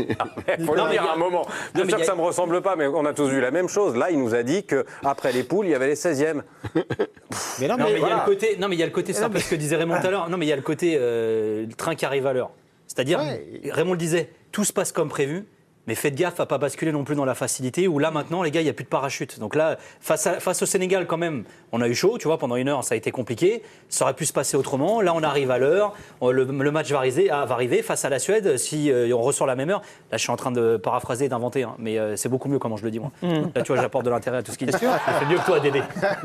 Il faut le dire à un moment. Bien sûr que ça ne me ressemble pas, mais on a tous vu la même chose. Là, il nous a dit qu'après les poules, il y avait les seizièmes. Mais non, mais il y a le côté, non, mais il y a le côté, c'est un peu ce que disait Raymond tout à l'heure. Non, mais il y a le côté euh, le train qui arrive à l'heure. C'est-à-dire, ouais. Raymond le disait, tout se passe comme prévu. Mais faites gaffe à ne pas basculer non plus dans la facilité où là maintenant les gars il n'y a plus de parachute. Donc là face, à, face au Sénégal quand même on a eu chaud, tu vois, pendant une heure ça a été compliqué, ça aurait pu se passer autrement. Là on arrive à l'heure, le, le match va arriver, va arriver face à la Suède si euh, on ressort la même heure. Là je suis en train de paraphraser et d'inventer, hein, mais euh, c'est beaucoup mieux comment je le dis moi. Mmh. Là tu vois j'apporte de l'intérêt à tout ce qu'il dit. C'est mieux que toi Dédé.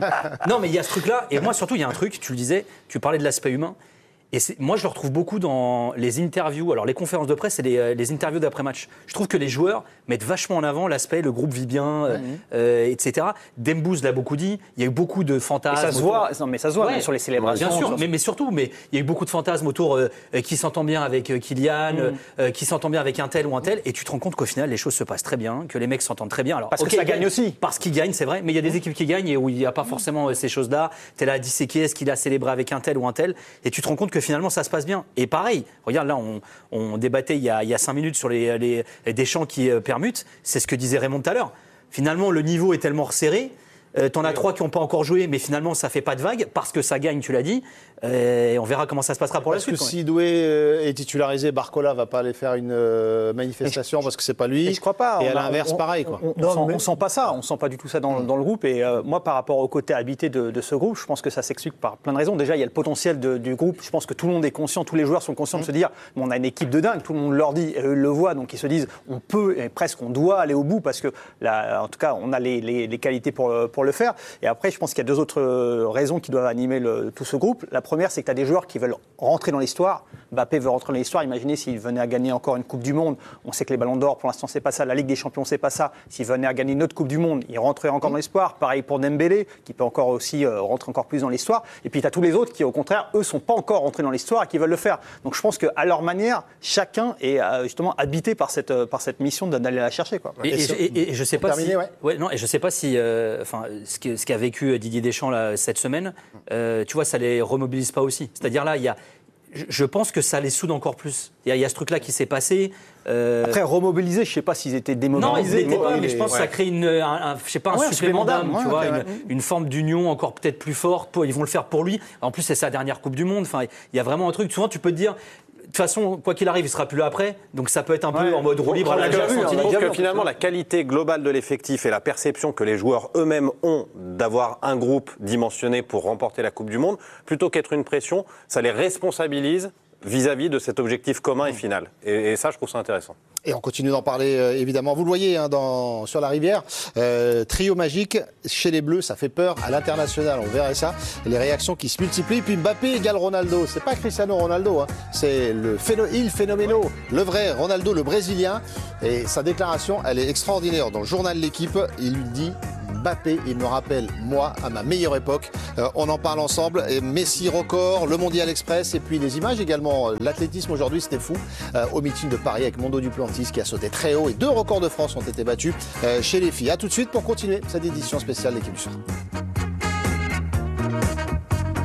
Non mais il y a ce truc là et moi surtout il y a un truc, tu le disais, tu parlais de l'aspect humain. Et moi, je le retrouve beaucoup dans les interviews, alors les conférences de presse et les, les interviews d'après-match. Je trouve que les joueurs mettent vachement en avant l'aspect, le groupe vit bien, mmh. euh, et cetera. Dembouz l'a beaucoup dit, il y a eu beaucoup de fantasmes. Et ça se voit, non, mais ça se voit ouais. même sur les célébrations. Bien sûr, mais, mais surtout, mais il y a eu beaucoup de fantasmes autour euh, qui s'entend bien avec euh, Kylian, mmh. euh, qui s'entend bien avec un tel ou un tel, et tu te rends compte qu'au final, les choses se passent très bien, que les mecs s'entendent très bien. Alors, parce okay, que ça gagne aussi. Parce qu'ils gagnent, c'est vrai, mais il y a des équipes qui gagnent et où il n'y a pas forcément euh, ces choses-là. Tu es là à disséquer, est-ce qu'il a célébré avec un tel ou un tel, et tu te rends compte que finalement, ça se passe bien. Et pareil, regarde là, on, on débattait il y, a, il y a cinq minutes sur les, les, les Deschamps qui euh, permutent. C'est ce que disait Raymond tout à l'heure. Finalement, le niveau est tellement resserré. Euh, t'en as trois qui n'ont pas encore joué, mais finalement, ça fait pas de vague parce que ça gagne, tu l'as dit. Euh, et on verra comment ça se passera pour parce la suite. Parce que si Doué euh, est titularisé, Barcola va pas aller faire une euh, manifestation parce que c'est pas lui. Et je crois pas. Et à l'inverse, pareil. Quoi. On, on, on, sent, mais... on sent pas ça. On sent pas du tout ça dans, dans le groupe. Et euh, moi, par rapport au côté habité de, de ce groupe, je pense que ça s'explique par plein de raisons. Déjà, il y a le potentiel de, du groupe. Je pense que tout le monde est conscient, tous les joueurs sont conscients mmh. de se dire, bon, on a une équipe de dingue. Tout le monde leur dit, et eux le voient, donc ils se disent, on peut et presque on doit aller au bout parce que, là, en tout cas, on a les, les, les qualités pour, pour le faire. Et après, je pense qu'il y a deux autres raisons qui doivent animer le, tout ce groupe. La première, c'est que tu as des joueurs qui veulent rentrer dans l'histoire. Mbappé veut rentrer dans l'histoire. Imaginez s'il venait à gagner encore une Coupe du Monde. On sait que les Ballons d'Or, pour l'instant, c'est pas ça. La Ligue des Champions, c'est pas ça. S'il venait à gagner une autre Coupe du Monde, il rentrerait encore dans l'histoire. Pareil pour Dembélé, qui peut encore aussi euh, rentrer encore plus dans l'histoire. Et puis, tu as tous les autres qui, au contraire, eux, sont pas encore rentrés dans l'histoire et qui veulent le faire. Donc, je pense qu'à leur manière, chacun est euh, justement habité par cette, euh, par cette mission d'aller la chercher. Quoi. Et, et, et, et je sais pas terminé, si, ouais. Ouais, non, et je sais pas si, euh, enfin, ce, que, ce qu'a vécu Didier Deschamps là, cette semaine, euh, tu vois, ça les remobilise pas aussi. C'est-à-dire là, il y a je pense que ça les soude encore plus. Il y a, il y a ce truc-là qui s'est passé. Euh... Après, remobilisés, je ne sais pas s'ils étaient démobilisés. Non, ils n'étaient pas, mais je pense ouais. que ça crée une, un, un, je sais pas, un ouais, supplément d'âme, ouais, tu vois, une, une forme d'union encore peut-être plus forte. Ils vont le faire pour lui. En plus, c'est sa dernière Coupe du Monde. Enfin, il y a vraiment un truc. Souvent, tu peux te dire... De toute façon, quoi qu'il arrive, il ne sera plus là après. Donc ça peut être un peu ouais. en mode roue libre. On a déjà vu. Je trouve que finalement, la qualité globale de l'effectif et la perception que les joueurs eux-mêmes ont d'avoir un groupe dimensionné pour remporter la Coupe du Monde, plutôt qu'être une pression, ça les responsabilise vis-à-vis de cet objectif commun et final. Et, et ça, je trouve ça intéressant. Et on continue d'en parler, euh, évidemment. Vous le voyez hein, dans, sur la rivière. Euh, trio magique, chez les Bleus, ça fait peur à l'international. On verrait ça. Les réactions qui se multiplient. Puis Mbappé égale Ronaldo. C'est pas Cristiano Ronaldo. Hein. C'est le phéno- il phénoméno, le vrai Ronaldo, le Brésilien. Et sa déclaration, elle est extraordinaire. Dans le journal de l'équipe, il lui dit... Mbappé, il me rappelle, moi, à ma meilleure époque. Euh, on en parle ensemble. Et Messi record, le Mondial Express et puis les images également. L'athlétisme aujourd'hui, c'était fou. Euh, au meeting de Paris avec Mondo Duplantis qui a sauté très haut et deux records de France ont été battus euh, chez les filles. A tout de suite pour continuer cette édition spéciale de l'Équipe du Soir.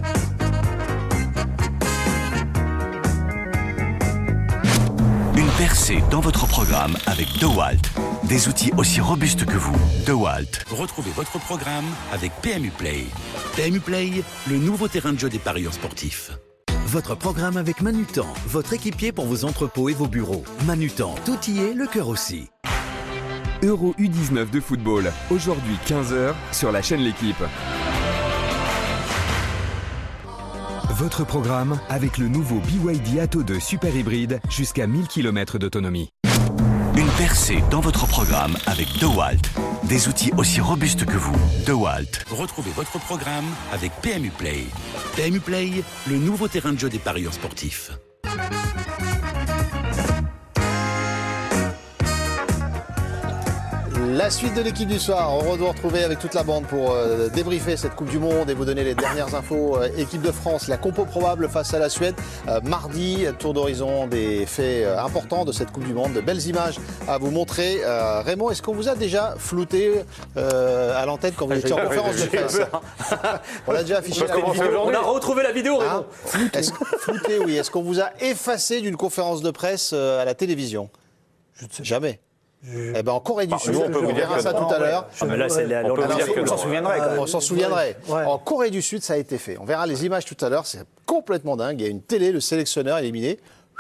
Une percée dans votre programme avec DeWalt. Des outils aussi robustes que vous. DeWalt. Retrouvez votre programme avec P M U Play. P M U Play, le nouveau terrain de jeu des parieurs sportifs. Votre programme avec Manutan, votre équipier pour vos entrepôts et vos bureaux. Manutan, tout y est, le cœur aussi. Euro U dix-neuf de football, aujourd'hui quinze heures sur la chaîne L'Équipe. Votre programme avec le nouveau B Y D Atto deux Super Hybride jusqu'à mille kilomètres d'autonomie. Une percée dans votre programme avec DeWalt. Des outils aussi robustes que vous. DeWalt. Retrouvez votre programme avec P M U Play. P M U Play, le nouveau terrain de jeu des parieurs sportifs. La suite de l'équipe du soir, on va vous retrouver avec toute la bande pour euh, débriefer cette Coupe du Monde et vous donner les dernières infos. Euh, équipe de France, la compo probable face à la Suède. Euh, mardi, tour d'horizon des faits euh, importants de cette Coupe du Monde, de belles images à vous montrer. Euh, Raymond, est-ce qu'on vous a déjà flouté euh, à l'antenne quand vous étiez en conférence de presse? On l'a déjà affiché la vidéo. On a retrouvé la vidéo, Raymond. Hein, est-ce, flouté, oui. Est-ce qu'on vous a effacé d'une conférence de presse euh, à la télévision? Je ne sais jamais. Je... Eh ben en Corée du Sud, nous, on peut on vous dire verra que ça non. tout à l'heure. Ah, mais là, c'est la... on peut vous dire que on s'en souviendrait. Quand même. On s'en souviendrait. Ouais. En Corée du Sud, ça a été fait. On verra les images tout à l'heure. C'est complètement dingue. Il y a une télé, le sélectionneur éliminé.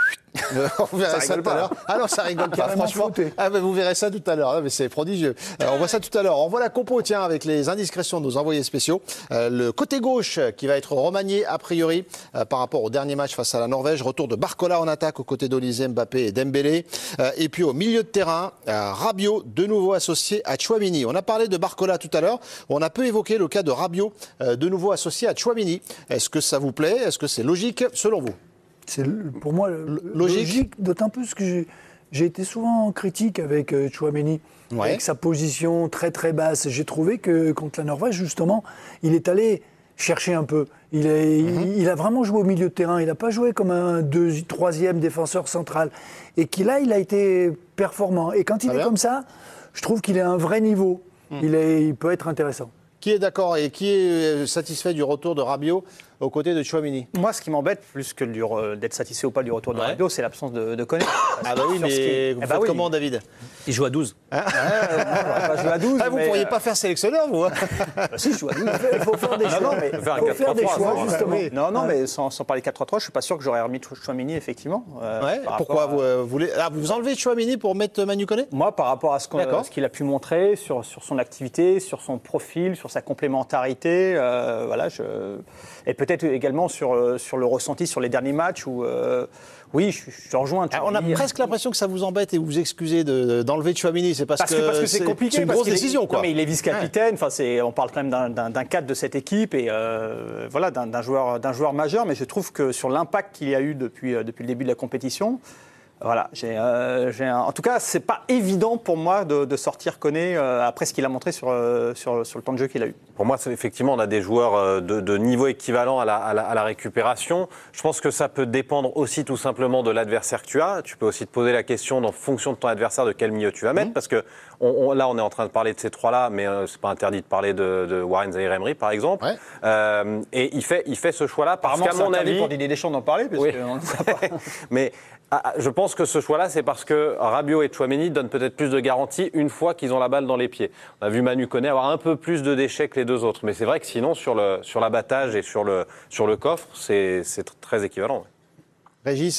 On verra ça, ça tout à l'heure. Ah non, ça rigole pas, franchement. Ah ben vous verrez ça tout à l'heure. Mais c'est prodigieux. Alors, on voit ça tout à l'heure. On voit la compo, tiens, avec les indiscrétions de nos envoyés spéciaux. Euh, le côté gauche qui va être remanié a priori euh, par rapport au dernier match face à la Norvège. Retour de Barcola en attaque aux côtés d'Olise, Mbappé et Dembélé. Euh, et puis au milieu de terrain, euh, Rabiot de nouveau associé à Tchouaméni. On a parlé de Barcola tout à l'heure. On a peu évoqué le cas de Rabiot euh, de nouveau associé à Tchouaméni. Est-ce que ça vous plaît? Est-ce que c'est logique selon vous? C'est pour moi logique, logique d'autant plus que j'ai, j'ai été souvent en critique avec euh, Tchouaméni, ouais. avec sa position très très basse. J'ai trouvé que contre la Norvège, justement, il est allé chercher un peu. Il, est, mm-hmm. il, il a vraiment joué au milieu de terrain. Il n'a pas joué comme un deux, troisième défenseur central. Et qu'il là, il a été performant. Et quand il ah est bien. Comme ça, je trouve qu'il est à un vrai niveau. Mm. Il, est, il peut être intéressant. Qui est d'accord et qui est satisfait du retour de Rabiot aux côtés de Tchouaméni? Moi, ce qui m'embête, plus que du, d'être satisfait ou pas du retour de ouais. Rabiot, c'est l'absence de, de Koné. Ah bah oui, mais qui... vous eh bah faites oui. comment, David? Il joue à douze. Hein ouais, non, pas jouer à douze. Ah, vous ne mais... pourriez pas faire sélectionneur, vous? Bah, si, je joue à douze. Il faut faire des choix. Non, mais... Il faut faire, faut faire des choix, ouais. justement. Oui. Non, non, ouais. mais sans, sans parler quatre trois trois, je ne suis pas sûr que j'aurais remis Tchouaméni, effectivement. Euh, ouais. Pourquoi à... vous, euh, voulez... ah, vous enlevez Tchouaméni pour mettre Manu Koné? Moi, par rapport à ce, qu'on, ce qu'il a pu montrer sur, sur son activité, sur son profil, sur sa complémentarité, euh, voilà, je... et peut-être également sur, euh, sur le ressenti sur les derniers matchs où, euh, oui, je, je rejoins. Alors, on a presque l'impression que ça vous embête et vous vous excusez de, d'enlever Tchouaméni. C'est parce, parce que, que, parce que c'est, c'est compliqué. C'est une grosse décision, est, quoi. Non, mais il est vice-capitaine. Enfin, c'est, on parle quand même d'un, d'un, d'un cadre de cette équipe et euh, voilà, d'un, d'un, joueur, d'un joueur majeur. Mais je trouve que sur l'impact qu'il y a eu depuis, depuis le début de la compétition, voilà, j'ai, euh, j'ai un... en tout cas, c'est pas évident pour moi de, de sortir Koné euh, après ce qu'il a montré sur, euh, sur, sur le temps de jeu qu'il a eu. Pour moi, c'est, effectivement, on a des joueurs de, de niveau équivalent à la, à, la, à la récupération. Je pense que ça peut dépendre aussi tout simplement de l'adversaire que tu as. Tu peux aussi te poser la question, en fonction de ton adversaire, de quel milieu tu vas mettre. Mmh. Parce que on, on, là, on est en train de parler de ces trois-là, mais euh, c'est pas interdit de parler de, de Warren Zaïre-Emery, par exemple. Ouais. Euh, et il fait, il fait ce choix-là parce qu'à mon avis, pour Didier Deschamps d'en parler, parce oui. qu'on ne le voit pas. Mais je pense que ce choix-là, c'est parce que Rabiot et Tchouaméni donnent peut-être plus de garanties une fois qu'ils ont la balle dans les pieds. On a vu Manu Koné avoir un peu plus de déchets que les deux autres. Mais c'est vrai que sinon, sur, le, sur l'abattage et sur le, sur le coffre, c'est, c'est très équivalent. Régis?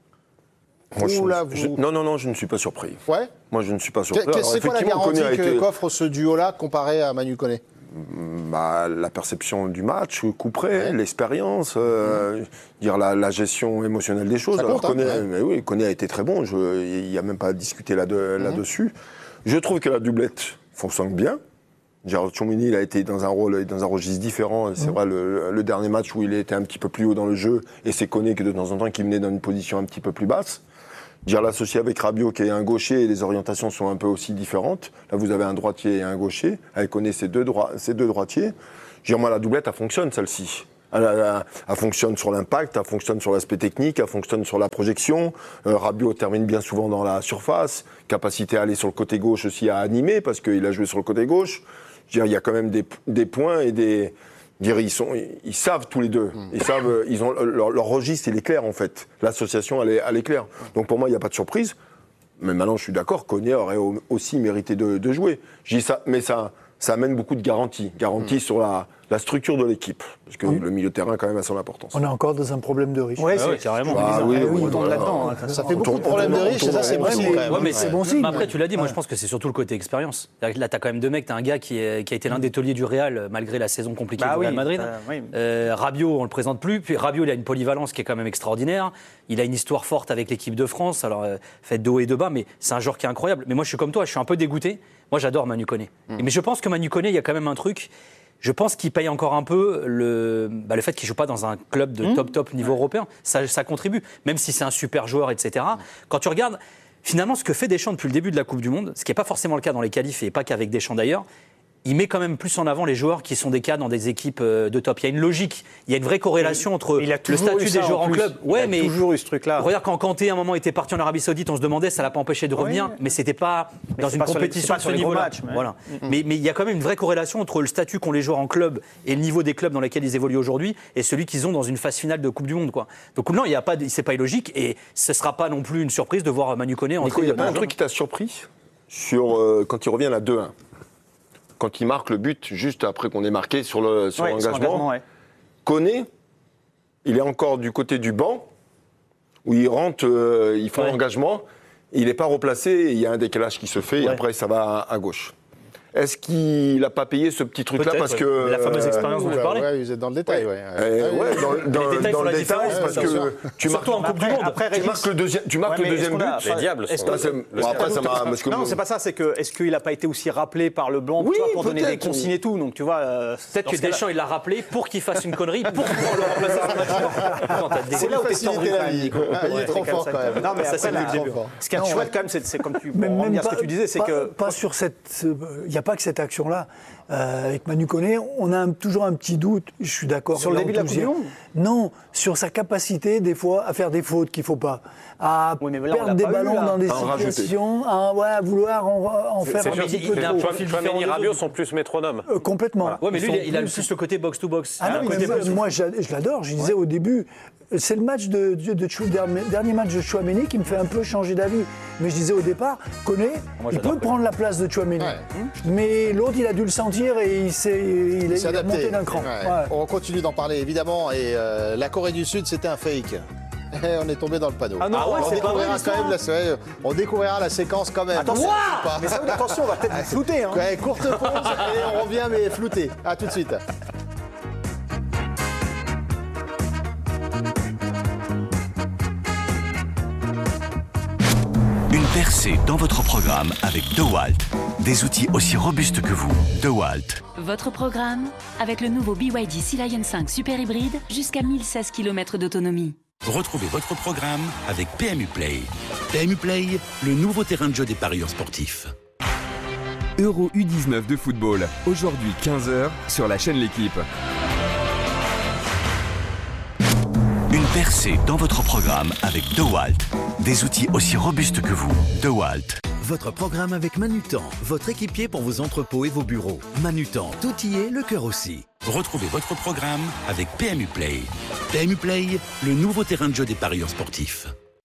Moi, je, là, je, vous... Non, non, non, je ne suis pas surpris. Ouais? Moi, je ne suis pas surpris. Qu'est, c'est quoi la garantie que, été... qu'offre ce duo-là comparé à Manu Koné? Bah, la perception du match, coup près, ouais. l'expérience, euh, mmh. dire la, la gestion émotionnelle des choses. Ça Alors, compte, Koné, hein, mais oui, Koné a été très bon, il n'y a même pas à discuter là de, mmh. là-dessus. Je trouve que la doublette fonctionne bien. Tchouaméni, il a été dans un rôle, dans un registre différent. C'est mmh. vrai, le, le dernier match où il était un petit peu plus haut dans le jeu, et c'est Koné que de temps en temps qui venait dans une position un petit peu plus basse. Dire l'associé avec Rabiot qui est un gaucher et les orientations sont un peu aussi différentes. Là, vous avez un droitier et un gaucher. Elle connaît ces deux, droi- ces deux droitiers. Dire moi, la doublette, elle fonctionne, celle-ci. Elle, elle, elle fonctionne sur l'impact, elle fonctionne sur l'aspect technique, elle fonctionne sur la projection. Euh, Rabiot termine bien souvent dans la surface. Capacité à aller sur le côté gauche aussi à animer parce qu'il a joué sur le côté gauche. Dire, il y a quand même des, des points et des... Dire, ils, sont, ils savent tous les deux. Ils savent, ils ont, leur, leur registre, il est clair, en fait. L'association, elle est, elle est claire. Donc, pour moi, il n'y a pas de surprise. Mais maintenant, je suis d'accord, Koné aurait aussi mérité de, de jouer. Je dis ça, mais ça, ça amène beaucoup de garanties. Garanties mmh. sur la, la structure de l'équipe. Parce que mmh. le milieu de terrain, quand même, a son importance. On est encore dans un problème de riche. Ouais, ah c'est ouais, carrément. Bah, oui, on oui, retourne voilà. là-dedans. Hein. Ça fait beaucoup de problèmes de riches et ça, c'est bon signe quand même. Ouais, mais c'est bon signe. Mais après, tu l'as dit, moi, je pense que c'est surtout le côté expérience. Là, tu as quand même deux mecs. Tu as un gars qui, est, qui a été l'un des tauliers du Real, malgré la saison compliquée bah du oui, Real Madrid. euh, oui. Euh, Rabiot, on le présente plus. Puis Rabiot, il a une polyvalence qui est quand même extraordinaire. Il a une histoire forte avec l'équipe de France. Alors, euh, faite de haut et de bas, mais c'est un joueur qui est incroyable. Mais moi, je suis comme toi, je suis un peu dégoûté. Moi, j'adore Manu Koné. Mm. Mais je pense que Manu Koné, il y a quand même un truc. Je pense qu'il paye encore un peu le, bah, le fait qu'il ne joue pas dans un club de mmh. top, top niveau ouais. européen. Ça, ça contribue, même si c'est un super joueur, et cetera. Quand tu regardes, finalement, ce que fait Deschamps depuis le début de la Coupe du Monde, ce qui n'est pas forcément le cas dans les qualifs et pas qu'avec Deschamps d'ailleurs, il met quand même plus en avant les joueurs qui sont des cas dans des équipes de top. Il y a une logique, il y a une vraie corrélation entre le statut des joueurs en, en club. Ouais, il a mais toujours eu ce truc-là. Regarde, quand Kanté, à un moment, était parti en Arabie Saoudite, on se demandait, ça l'a pas empêché de revenir, oui. mais c'était pas mais dans une pas compétition sur, les, sur ce niveau-là. Matchs, mais... Voilà. Mm-hmm. Mais, mais il y a quand même une vraie corrélation entre le statut qu'ont les joueurs en club et le niveau des clubs dans lesquels ils évoluent aujourd'hui et celui qu'ils ont dans une phase finale de Coupe du Monde, quoi. Donc non, il y a pas, c'est pas illogique et ce sera pas non plus une surprise de voir Manu Koné entrer. Il y a pas un truc qui t'a surpris sur euh, quand il revient à deux un. Quand il marque le but, juste après qu'on ait marqué sur le sur ouais, l'engagement, ouais. Koné, il est encore du côté du banc, où il rentre, euh, il fait ouais. l'engagement, il n'est pas replacé, il y a un décalage qui se fait, ouais. et après ça va à, à gauche. Est-ce qu'il n'a pas payé ce petit truc-là parce ouais. que... La fameuse expérience dont tu parlais. Oui, vous êtes dans le détail. Ouais, ouais. ouais dans, dans, les dans le détail, parce que sûr. tu marques, surtout en Coupe du Monde. Après, tu marques le deuxième, tu marques ouais, le deuxième but. Les diables. Est-ce que, ouais, bon, après, ça m'a... Parce que non, c'est pas ça. C'est que est-ce qu'il n'a pas été aussi rappelé par le blanc oui, tu vois, pour donner des consignes et tout. Donc tu vois. Euh, Peut-être que Deschamps il l'a rappelé pour qu'il fasse une connerie pour pouvoir le remplacer dans le match. C'est là où t'es tendu quand même, Nico. Il est trop fort quand même. Non, mais ça c'est le début. Ce qui est chouette quand même, c'est comme tu. Pour revenir à ce que tu disais, c'est que pas sur cette. Il n'y a pas que cette action-là. Euh, avec Manu Koné, on a un, toujours un petit doute, je suis d'accord. Sur le début de la Coupe du Monde ? Non, sur sa capacité, des fois, à faire des fautes qu'il ne faut pas. À oui, là, perdre des ballons eu, dans des à situations, à, ouais, à vouloir en, en faire un petit peu trop. Chouameni et Rabiot sont plus métronomes. Euh, complètement. Voilà. Ouais, mais lui, il a plus le côté box-to-box. Ah non, mais moi, je, je l'adore. Je disais ouais. au début, c'est le match de, de, de, de dernier match de Chouameni qui me fait un peu changer d'avis. Mais je disais au départ, Koné, il peut prendre la place de Chouameni. Ouais. Mais l'autre, il a dû le sentir et il s'est il, il, il a monté d'un cran. Ouais. Ouais. On continue d'en parler, évidemment. Et euh, la Corée du Sud, c'était un fake. On est tombé dans le panneau. Ah non, ah ouais, on, découvrira quand même la, on découvrira la séquence quand même. Attention, mais ça, attention, on va peut-être vous flouter. Hein. Ouais, courte pause et on revient, mais flouté. A tout de suite. Une percée dans votre programme avec DeWalt. Des outils aussi robustes que vous. DeWalt. Votre programme avec le nouveau B Y D Sea Lion cinq Super Hybride jusqu'à mille seize kilomètres d'autonomie. Retrouvez votre programme avec P M U Play. P M U Play, le nouveau terrain de jeu des parieurs sportifs. Euro U dix-neuf de football, aujourd'hui quinze heures sur la chaîne L'Équipe. Une percée dans votre programme avec DeWalt. Des outils aussi robustes que vous. DeWalt. Votre programme avec Manutan, votre équipier pour vos entrepôts et vos bureaux. Manutan, tout y est, le cœur aussi. Retrouvez votre programme avec P M U Play. P M U Play, le nouveau terrain de jeu des parieurs sportifs.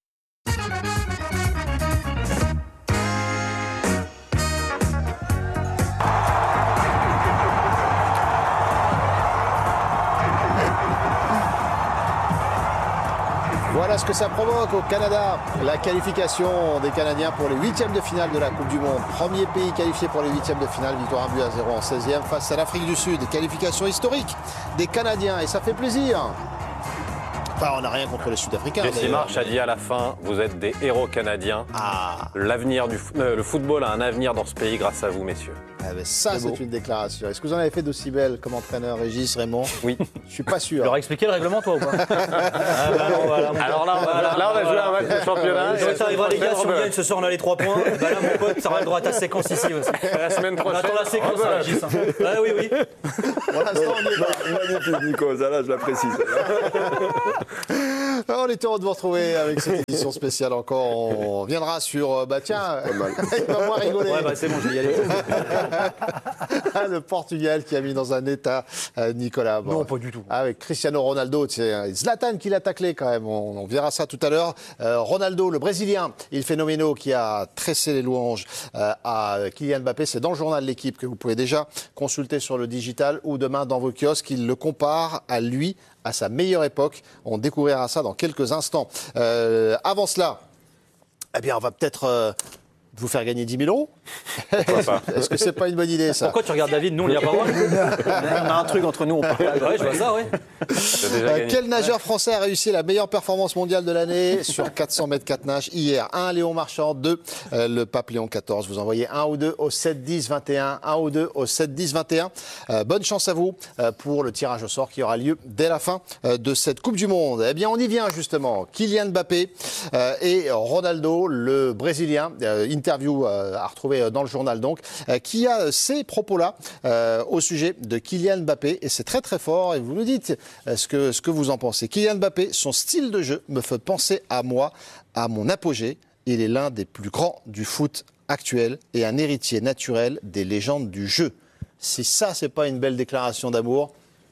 Voilà ce que ça provoque au Canada, la qualification des Canadiens pour les huitièmes de finale de la Coupe du Monde. Premier pays qualifié pour les huitièmes de finale, victoire un but à zéro en seizième face à l'Afrique du Sud. Qualification historique des Canadiens et ça fait plaisir. Enfin, on n'a rien contre les Sud-Africains. Jesse Marsh a dit à la fin, vous êtes des héros canadiens. Ah. L'avenir du euh, le football a un avenir dans ce pays grâce à vous, messieurs. Ah ben ça, c'est, c'est une déclaration. Est-ce que vous en avez fait d'aussi belle comme entraîneur, Régis, Raymond ? Oui. Je suis pas sûr. Tu leur as expliqué le règlement, toi, ou pas? ah, bah, non, voilà. Alors là, voilà, là, on a joué un match de championnat. Quand ça arrivera, les gars, si on gagne ce soir, on a les trois points. Bah là, mon pote, tu auras le droit à ta séquence ici aussi. La semaine prochaine. On attend la séquence, ah, bah, Régis. Hein. Ah oui, oui. Pour l'instant, on est là. Magnifique, Nico. Ça, là, je l'apprécie. On est heureux de vous retrouver avec cette édition spéciale encore. On viendra sur... Bah tiens, il va moins rigoler. Ouais, bah c'est bon, je vais y aller. Le Portugal qui a mis dans un état euh, Nicolas. Bon, Non, pas du tout. Avec Cristiano Ronaldo, c'est Zlatan qui l'a taclé quand même, on, on verra ça tout à l'heure. Euh, Ronaldo, le Brésilien, il phénoménal qui a tressé les louanges euh, à Kylian Mbappé, c'est dans le journal de l'équipe que vous pouvez déjà consulter sur le digital ou demain dans vos kiosques. Il le compare à lui, à sa meilleure époque. On découvrira ça dans quelques instants. Euh, avant cela, eh bien, on va peut-être euh, vous faire gagner dix mille euros. Est-ce que c'est pas une bonne idée, ça? Pourquoi tu regardes David? Nous, on n'y a pas droit. On a un truc entre nous, on parle. Ouais, je vois ça, ouais. Euh, quel nageur français a réussi la meilleure performance mondiale de l'année sur quatre cents mètres quatre nages hier? un, Léon Marchand. deux, euh, le pape Léon quatorze. Vous envoyez un ou deux au sept dix vingt et un. un ou deux au sept dix vingt et un. Euh, bonne chance à vous euh, pour le tirage au sort qui aura lieu dès la fin euh, de cette Coupe du Monde. Eh bien, on y vient justement. Kylian Mbappé euh, et Ronaldo, le Brésilien. Euh, interview euh, à retrouver dans le journal donc, euh, qui a ces propos-là euh, au sujet de Kylian Mbappé. Et c'est très très fort. Et vous nous dites euh, ce que, ce que vous en pensez. Kylian Mbappé, son style de jeu me fait penser à moi, à mon apogée. Il est l'un des plus grands du foot actuel et un héritier naturel des légendes du jeu. Si ça, c'est pas une belle déclaration d'amour.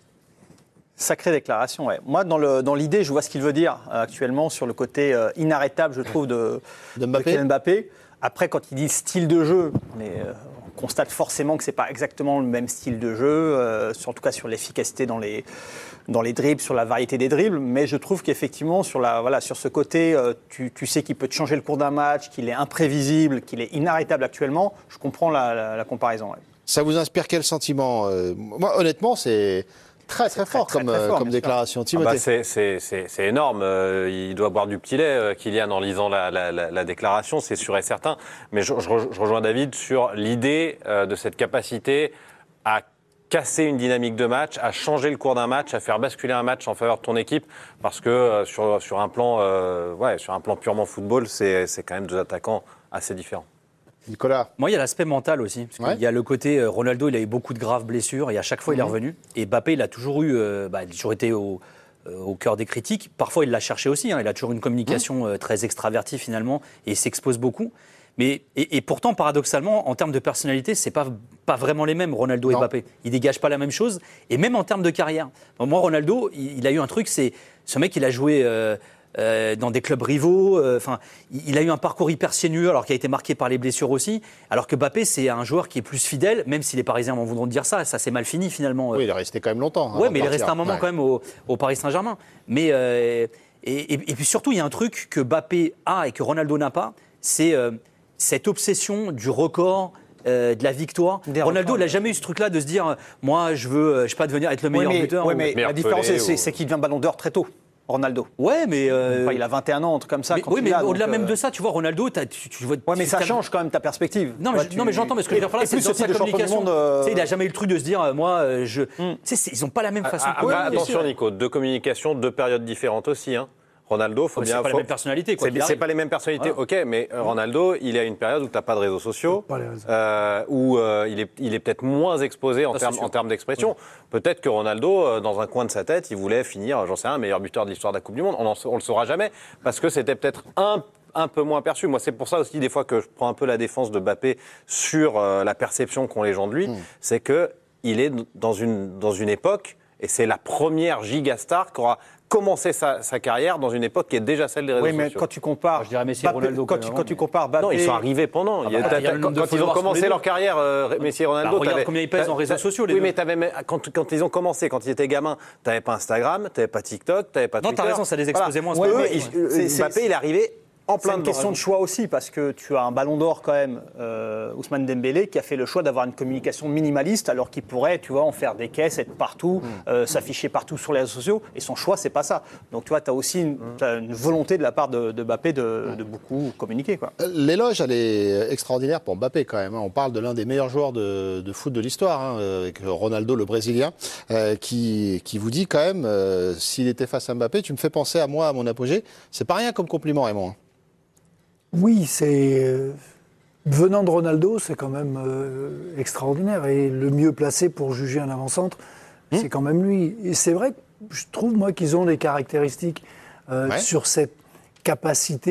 Sacrée déclaration, ouais. Moi, dans, le, dans l'idée, je vois ce qu'il veut dire euh, actuellement sur le côté euh, inarrêtable, je trouve, de, de Mbappé. de Kylian Mbappé. Après, quand il dit style de jeu, on, est, euh, on constate forcément que c'est pas exactement le même style de jeu, euh, sur, en tout cas sur l'efficacité dans les, dans les dribbles, sur la variété des dribbles. Mais je trouve qu'effectivement, sur, la, voilà, sur ce côté, euh, tu, tu sais qu'il peut te changer le cours d'un match, qu'il est imprévisible, qu'il est inarrêtable actuellement. Je comprends la, la, la comparaison. Ouais. Ça vous inspire quel sentiment? euh, Moi, honnêtement, c'est très très fort très, comme, très, très fort, comme déclaration. Ah Timothée. bah c'est, c'est, c'est, c'est énorme. Euh, il doit boire du petit lait, euh, Kylian, en lisant la, la, la, la déclaration, c'est sûr et certain. Mais je, je, je rejoins David sur l'idée euh, de cette capacité à casser une dynamique de match, à changer le cours d'un match, à faire basculer un match en faveur de ton équipe, parce que euh, sur, sur, un plan, euh, ouais, sur un plan purement football, c'est, c'est quand même deux attaquants assez différents. Nicolas. Moi, il y a l'aspect mental aussi. Parce Ouais. qu'il y a le côté, euh, Ronaldo, il a eu beaucoup de graves blessures et à chaque fois, il est Mhm. revenu. Et Mbappé, il a toujours eu, euh, bah, il a toujours été au, euh, au cœur des critiques. Parfois, il l'a cherché aussi. Hein. Il a toujours une communication euh, très extravertie finalement et il s'expose beaucoup. Mais, et, et pourtant, paradoxalement, en termes de personnalité, c'est pas, pas vraiment les mêmes, Ronaldo Non. et Mbappé. Ils dégagent pas la même chose. Et même en termes de carrière. Bon, moi, Ronaldo, il, il a eu un truc, c'est ce mec, il a joué euh, euh, dans des clubs rivaux. Enfin, euh, il a eu un parcours hyper sinueux, alors qu'il a été marqué par les blessures aussi. Alors que Mbappé, c'est un joueur qui est plus fidèle, même si les Parisiens m'en voudront de dire ça. Ça s'est mal fini finalement. Oui, il est resté quand même longtemps. Oui, mais il est resté un moment Ouais. quand même au, au Paris Saint-Germain. Mais euh, et, et, et puis surtout, il y a un truc que Mbappé a et que Ronaldo n'a pas, c'est euh, cette obsession du record. Euh, de la victoire. Des Ronaldo, records, il n'a jamais eu ce truc-là de se dire euh, moi, je veux, euh, je sais pas, devenir être le meilleur ouais, mais, buteur. ouais, ou- mais meilleur la différence, Pelé, c'est, c'est, ou- c'est qu'il devient ballon d'or très tôt, Ronaldo. Ouais, mais. euh, Enfin, il a vingt et un ans, un truc comme ça. mais- quand oui, il mais l'a, au-delà donc, même euh, de ça, tu vois, Ronaldo, t'as- tu, tu vois. Ouais, mais tu- ça t'as- change quand même ta perspective. Non, mais, Ouais, je- tu- non, mais j'entends, mais ce que je veux dire par là, Et c'est plus dans ce sa type de champion du communication. monde, euh, Tu sais, il n'a jamais eu le truc de se dire, euh, moi, euh, je. Tu sais, c'est- ils n'ont pas la même façon Ah, de ah, communiquer. attention, Nico, deux communications, deux périodes différentes aussi. Hein. Ronaldo, faut Ouais, bien. c'est pas faut- la même personnalité, quoi C'est, qu'il c'est arrive. pas les mêmes personnalités, Voilà. ok, mais euh, Ronaldo, il a une période où tu n'as pas de réseaux sociaux, Pas les réseaux. euh, où euh, il, est, il est peut-être moins exposé en Ça, c'est termes sûr. en termes d'expression. Peut-être que Ronaldo, euh, dans un coin de sa tête, il voulait finir, j'en sais rien, meilleur buteur de l'histoire de la Coupe du Monde. On ne le saura jamais, parce que c'était peut-être un un peu moins perçu. Moi, c'est pour ça aussi, des fois, que je prends un peu la défense de Mbappé sur euh, la perception qu'ont les gens de lui, Mm. c'est qu'il est dans une, dans une époque, et c'est la première gigastar qui aura commencé sa, sa carrière dans une époque qui est déjà celle des réseaux Oui, mais sociaux. quand tu compares. Je dirais Messi et Mbappé- Ronaldo, Quand quand tu, même, quand tu mais- compares Mbappé. Non, ils sont arrivés pendant. Ah Il y a- bah, t'as- il y a le quand nombre de quand ils ont followers sur les commencé deux. leur carrière, euh, Messi et Ronaldo. Bah, regarde t'avais- combien ils pèsent en t'as- réseaux t'as- sociaux, les Oui, deux. mais t'avais même- quand, quand ils ont commencé, quand ils étaient gamins, t'avais pas Instagram, t'avais pas TikTok, t'avais pas Non, Twitter. t'as raison, ça les exposait moins, ce Eux, moment. ils- Ouais. euh, C'est- Mbappé, c'est- il est arrivé en C'est plein une dedans. question de choix aussi, parce que tu as un ballon d'or quand même, euh, Ousmane Dembélé, qui a fait le choix d'avoir une communication minimaliste, alors qu'il pourrait, tu vois, en faire des caisses, être partout, euh, s'afficher partout sur les réseaux sociaux. Et son choix, c'est pas ça. Donc, tu vois, tu as aussi une, t'as une volonté de la part de, de Mbappé de, de beaucoup communiquer, quoi. L'éloge, elle est extraordinaire pour Mbappé quand même. hein. On parle de l'un des meilleurs joueurs de, de foot de l'histoire, hein, avec Ronaldo, le Brésilien, euh, qui, qui vous dit quand même, euh, s'il était face à Mbappé, tu me fais penser à moi, à mon apogée. C'est pas rien comme compliment, Raymond. hein. Oui, c'est euh, venant de Ronaldo, c'est quand même euh, extraordinaire. Et le mieux placé pour juger un avant-centre, c'est quand même lui. Et c'est vrai que je trouve, moi, qu'ils ont des caractéristiques euh, Ouais. sur cette capacité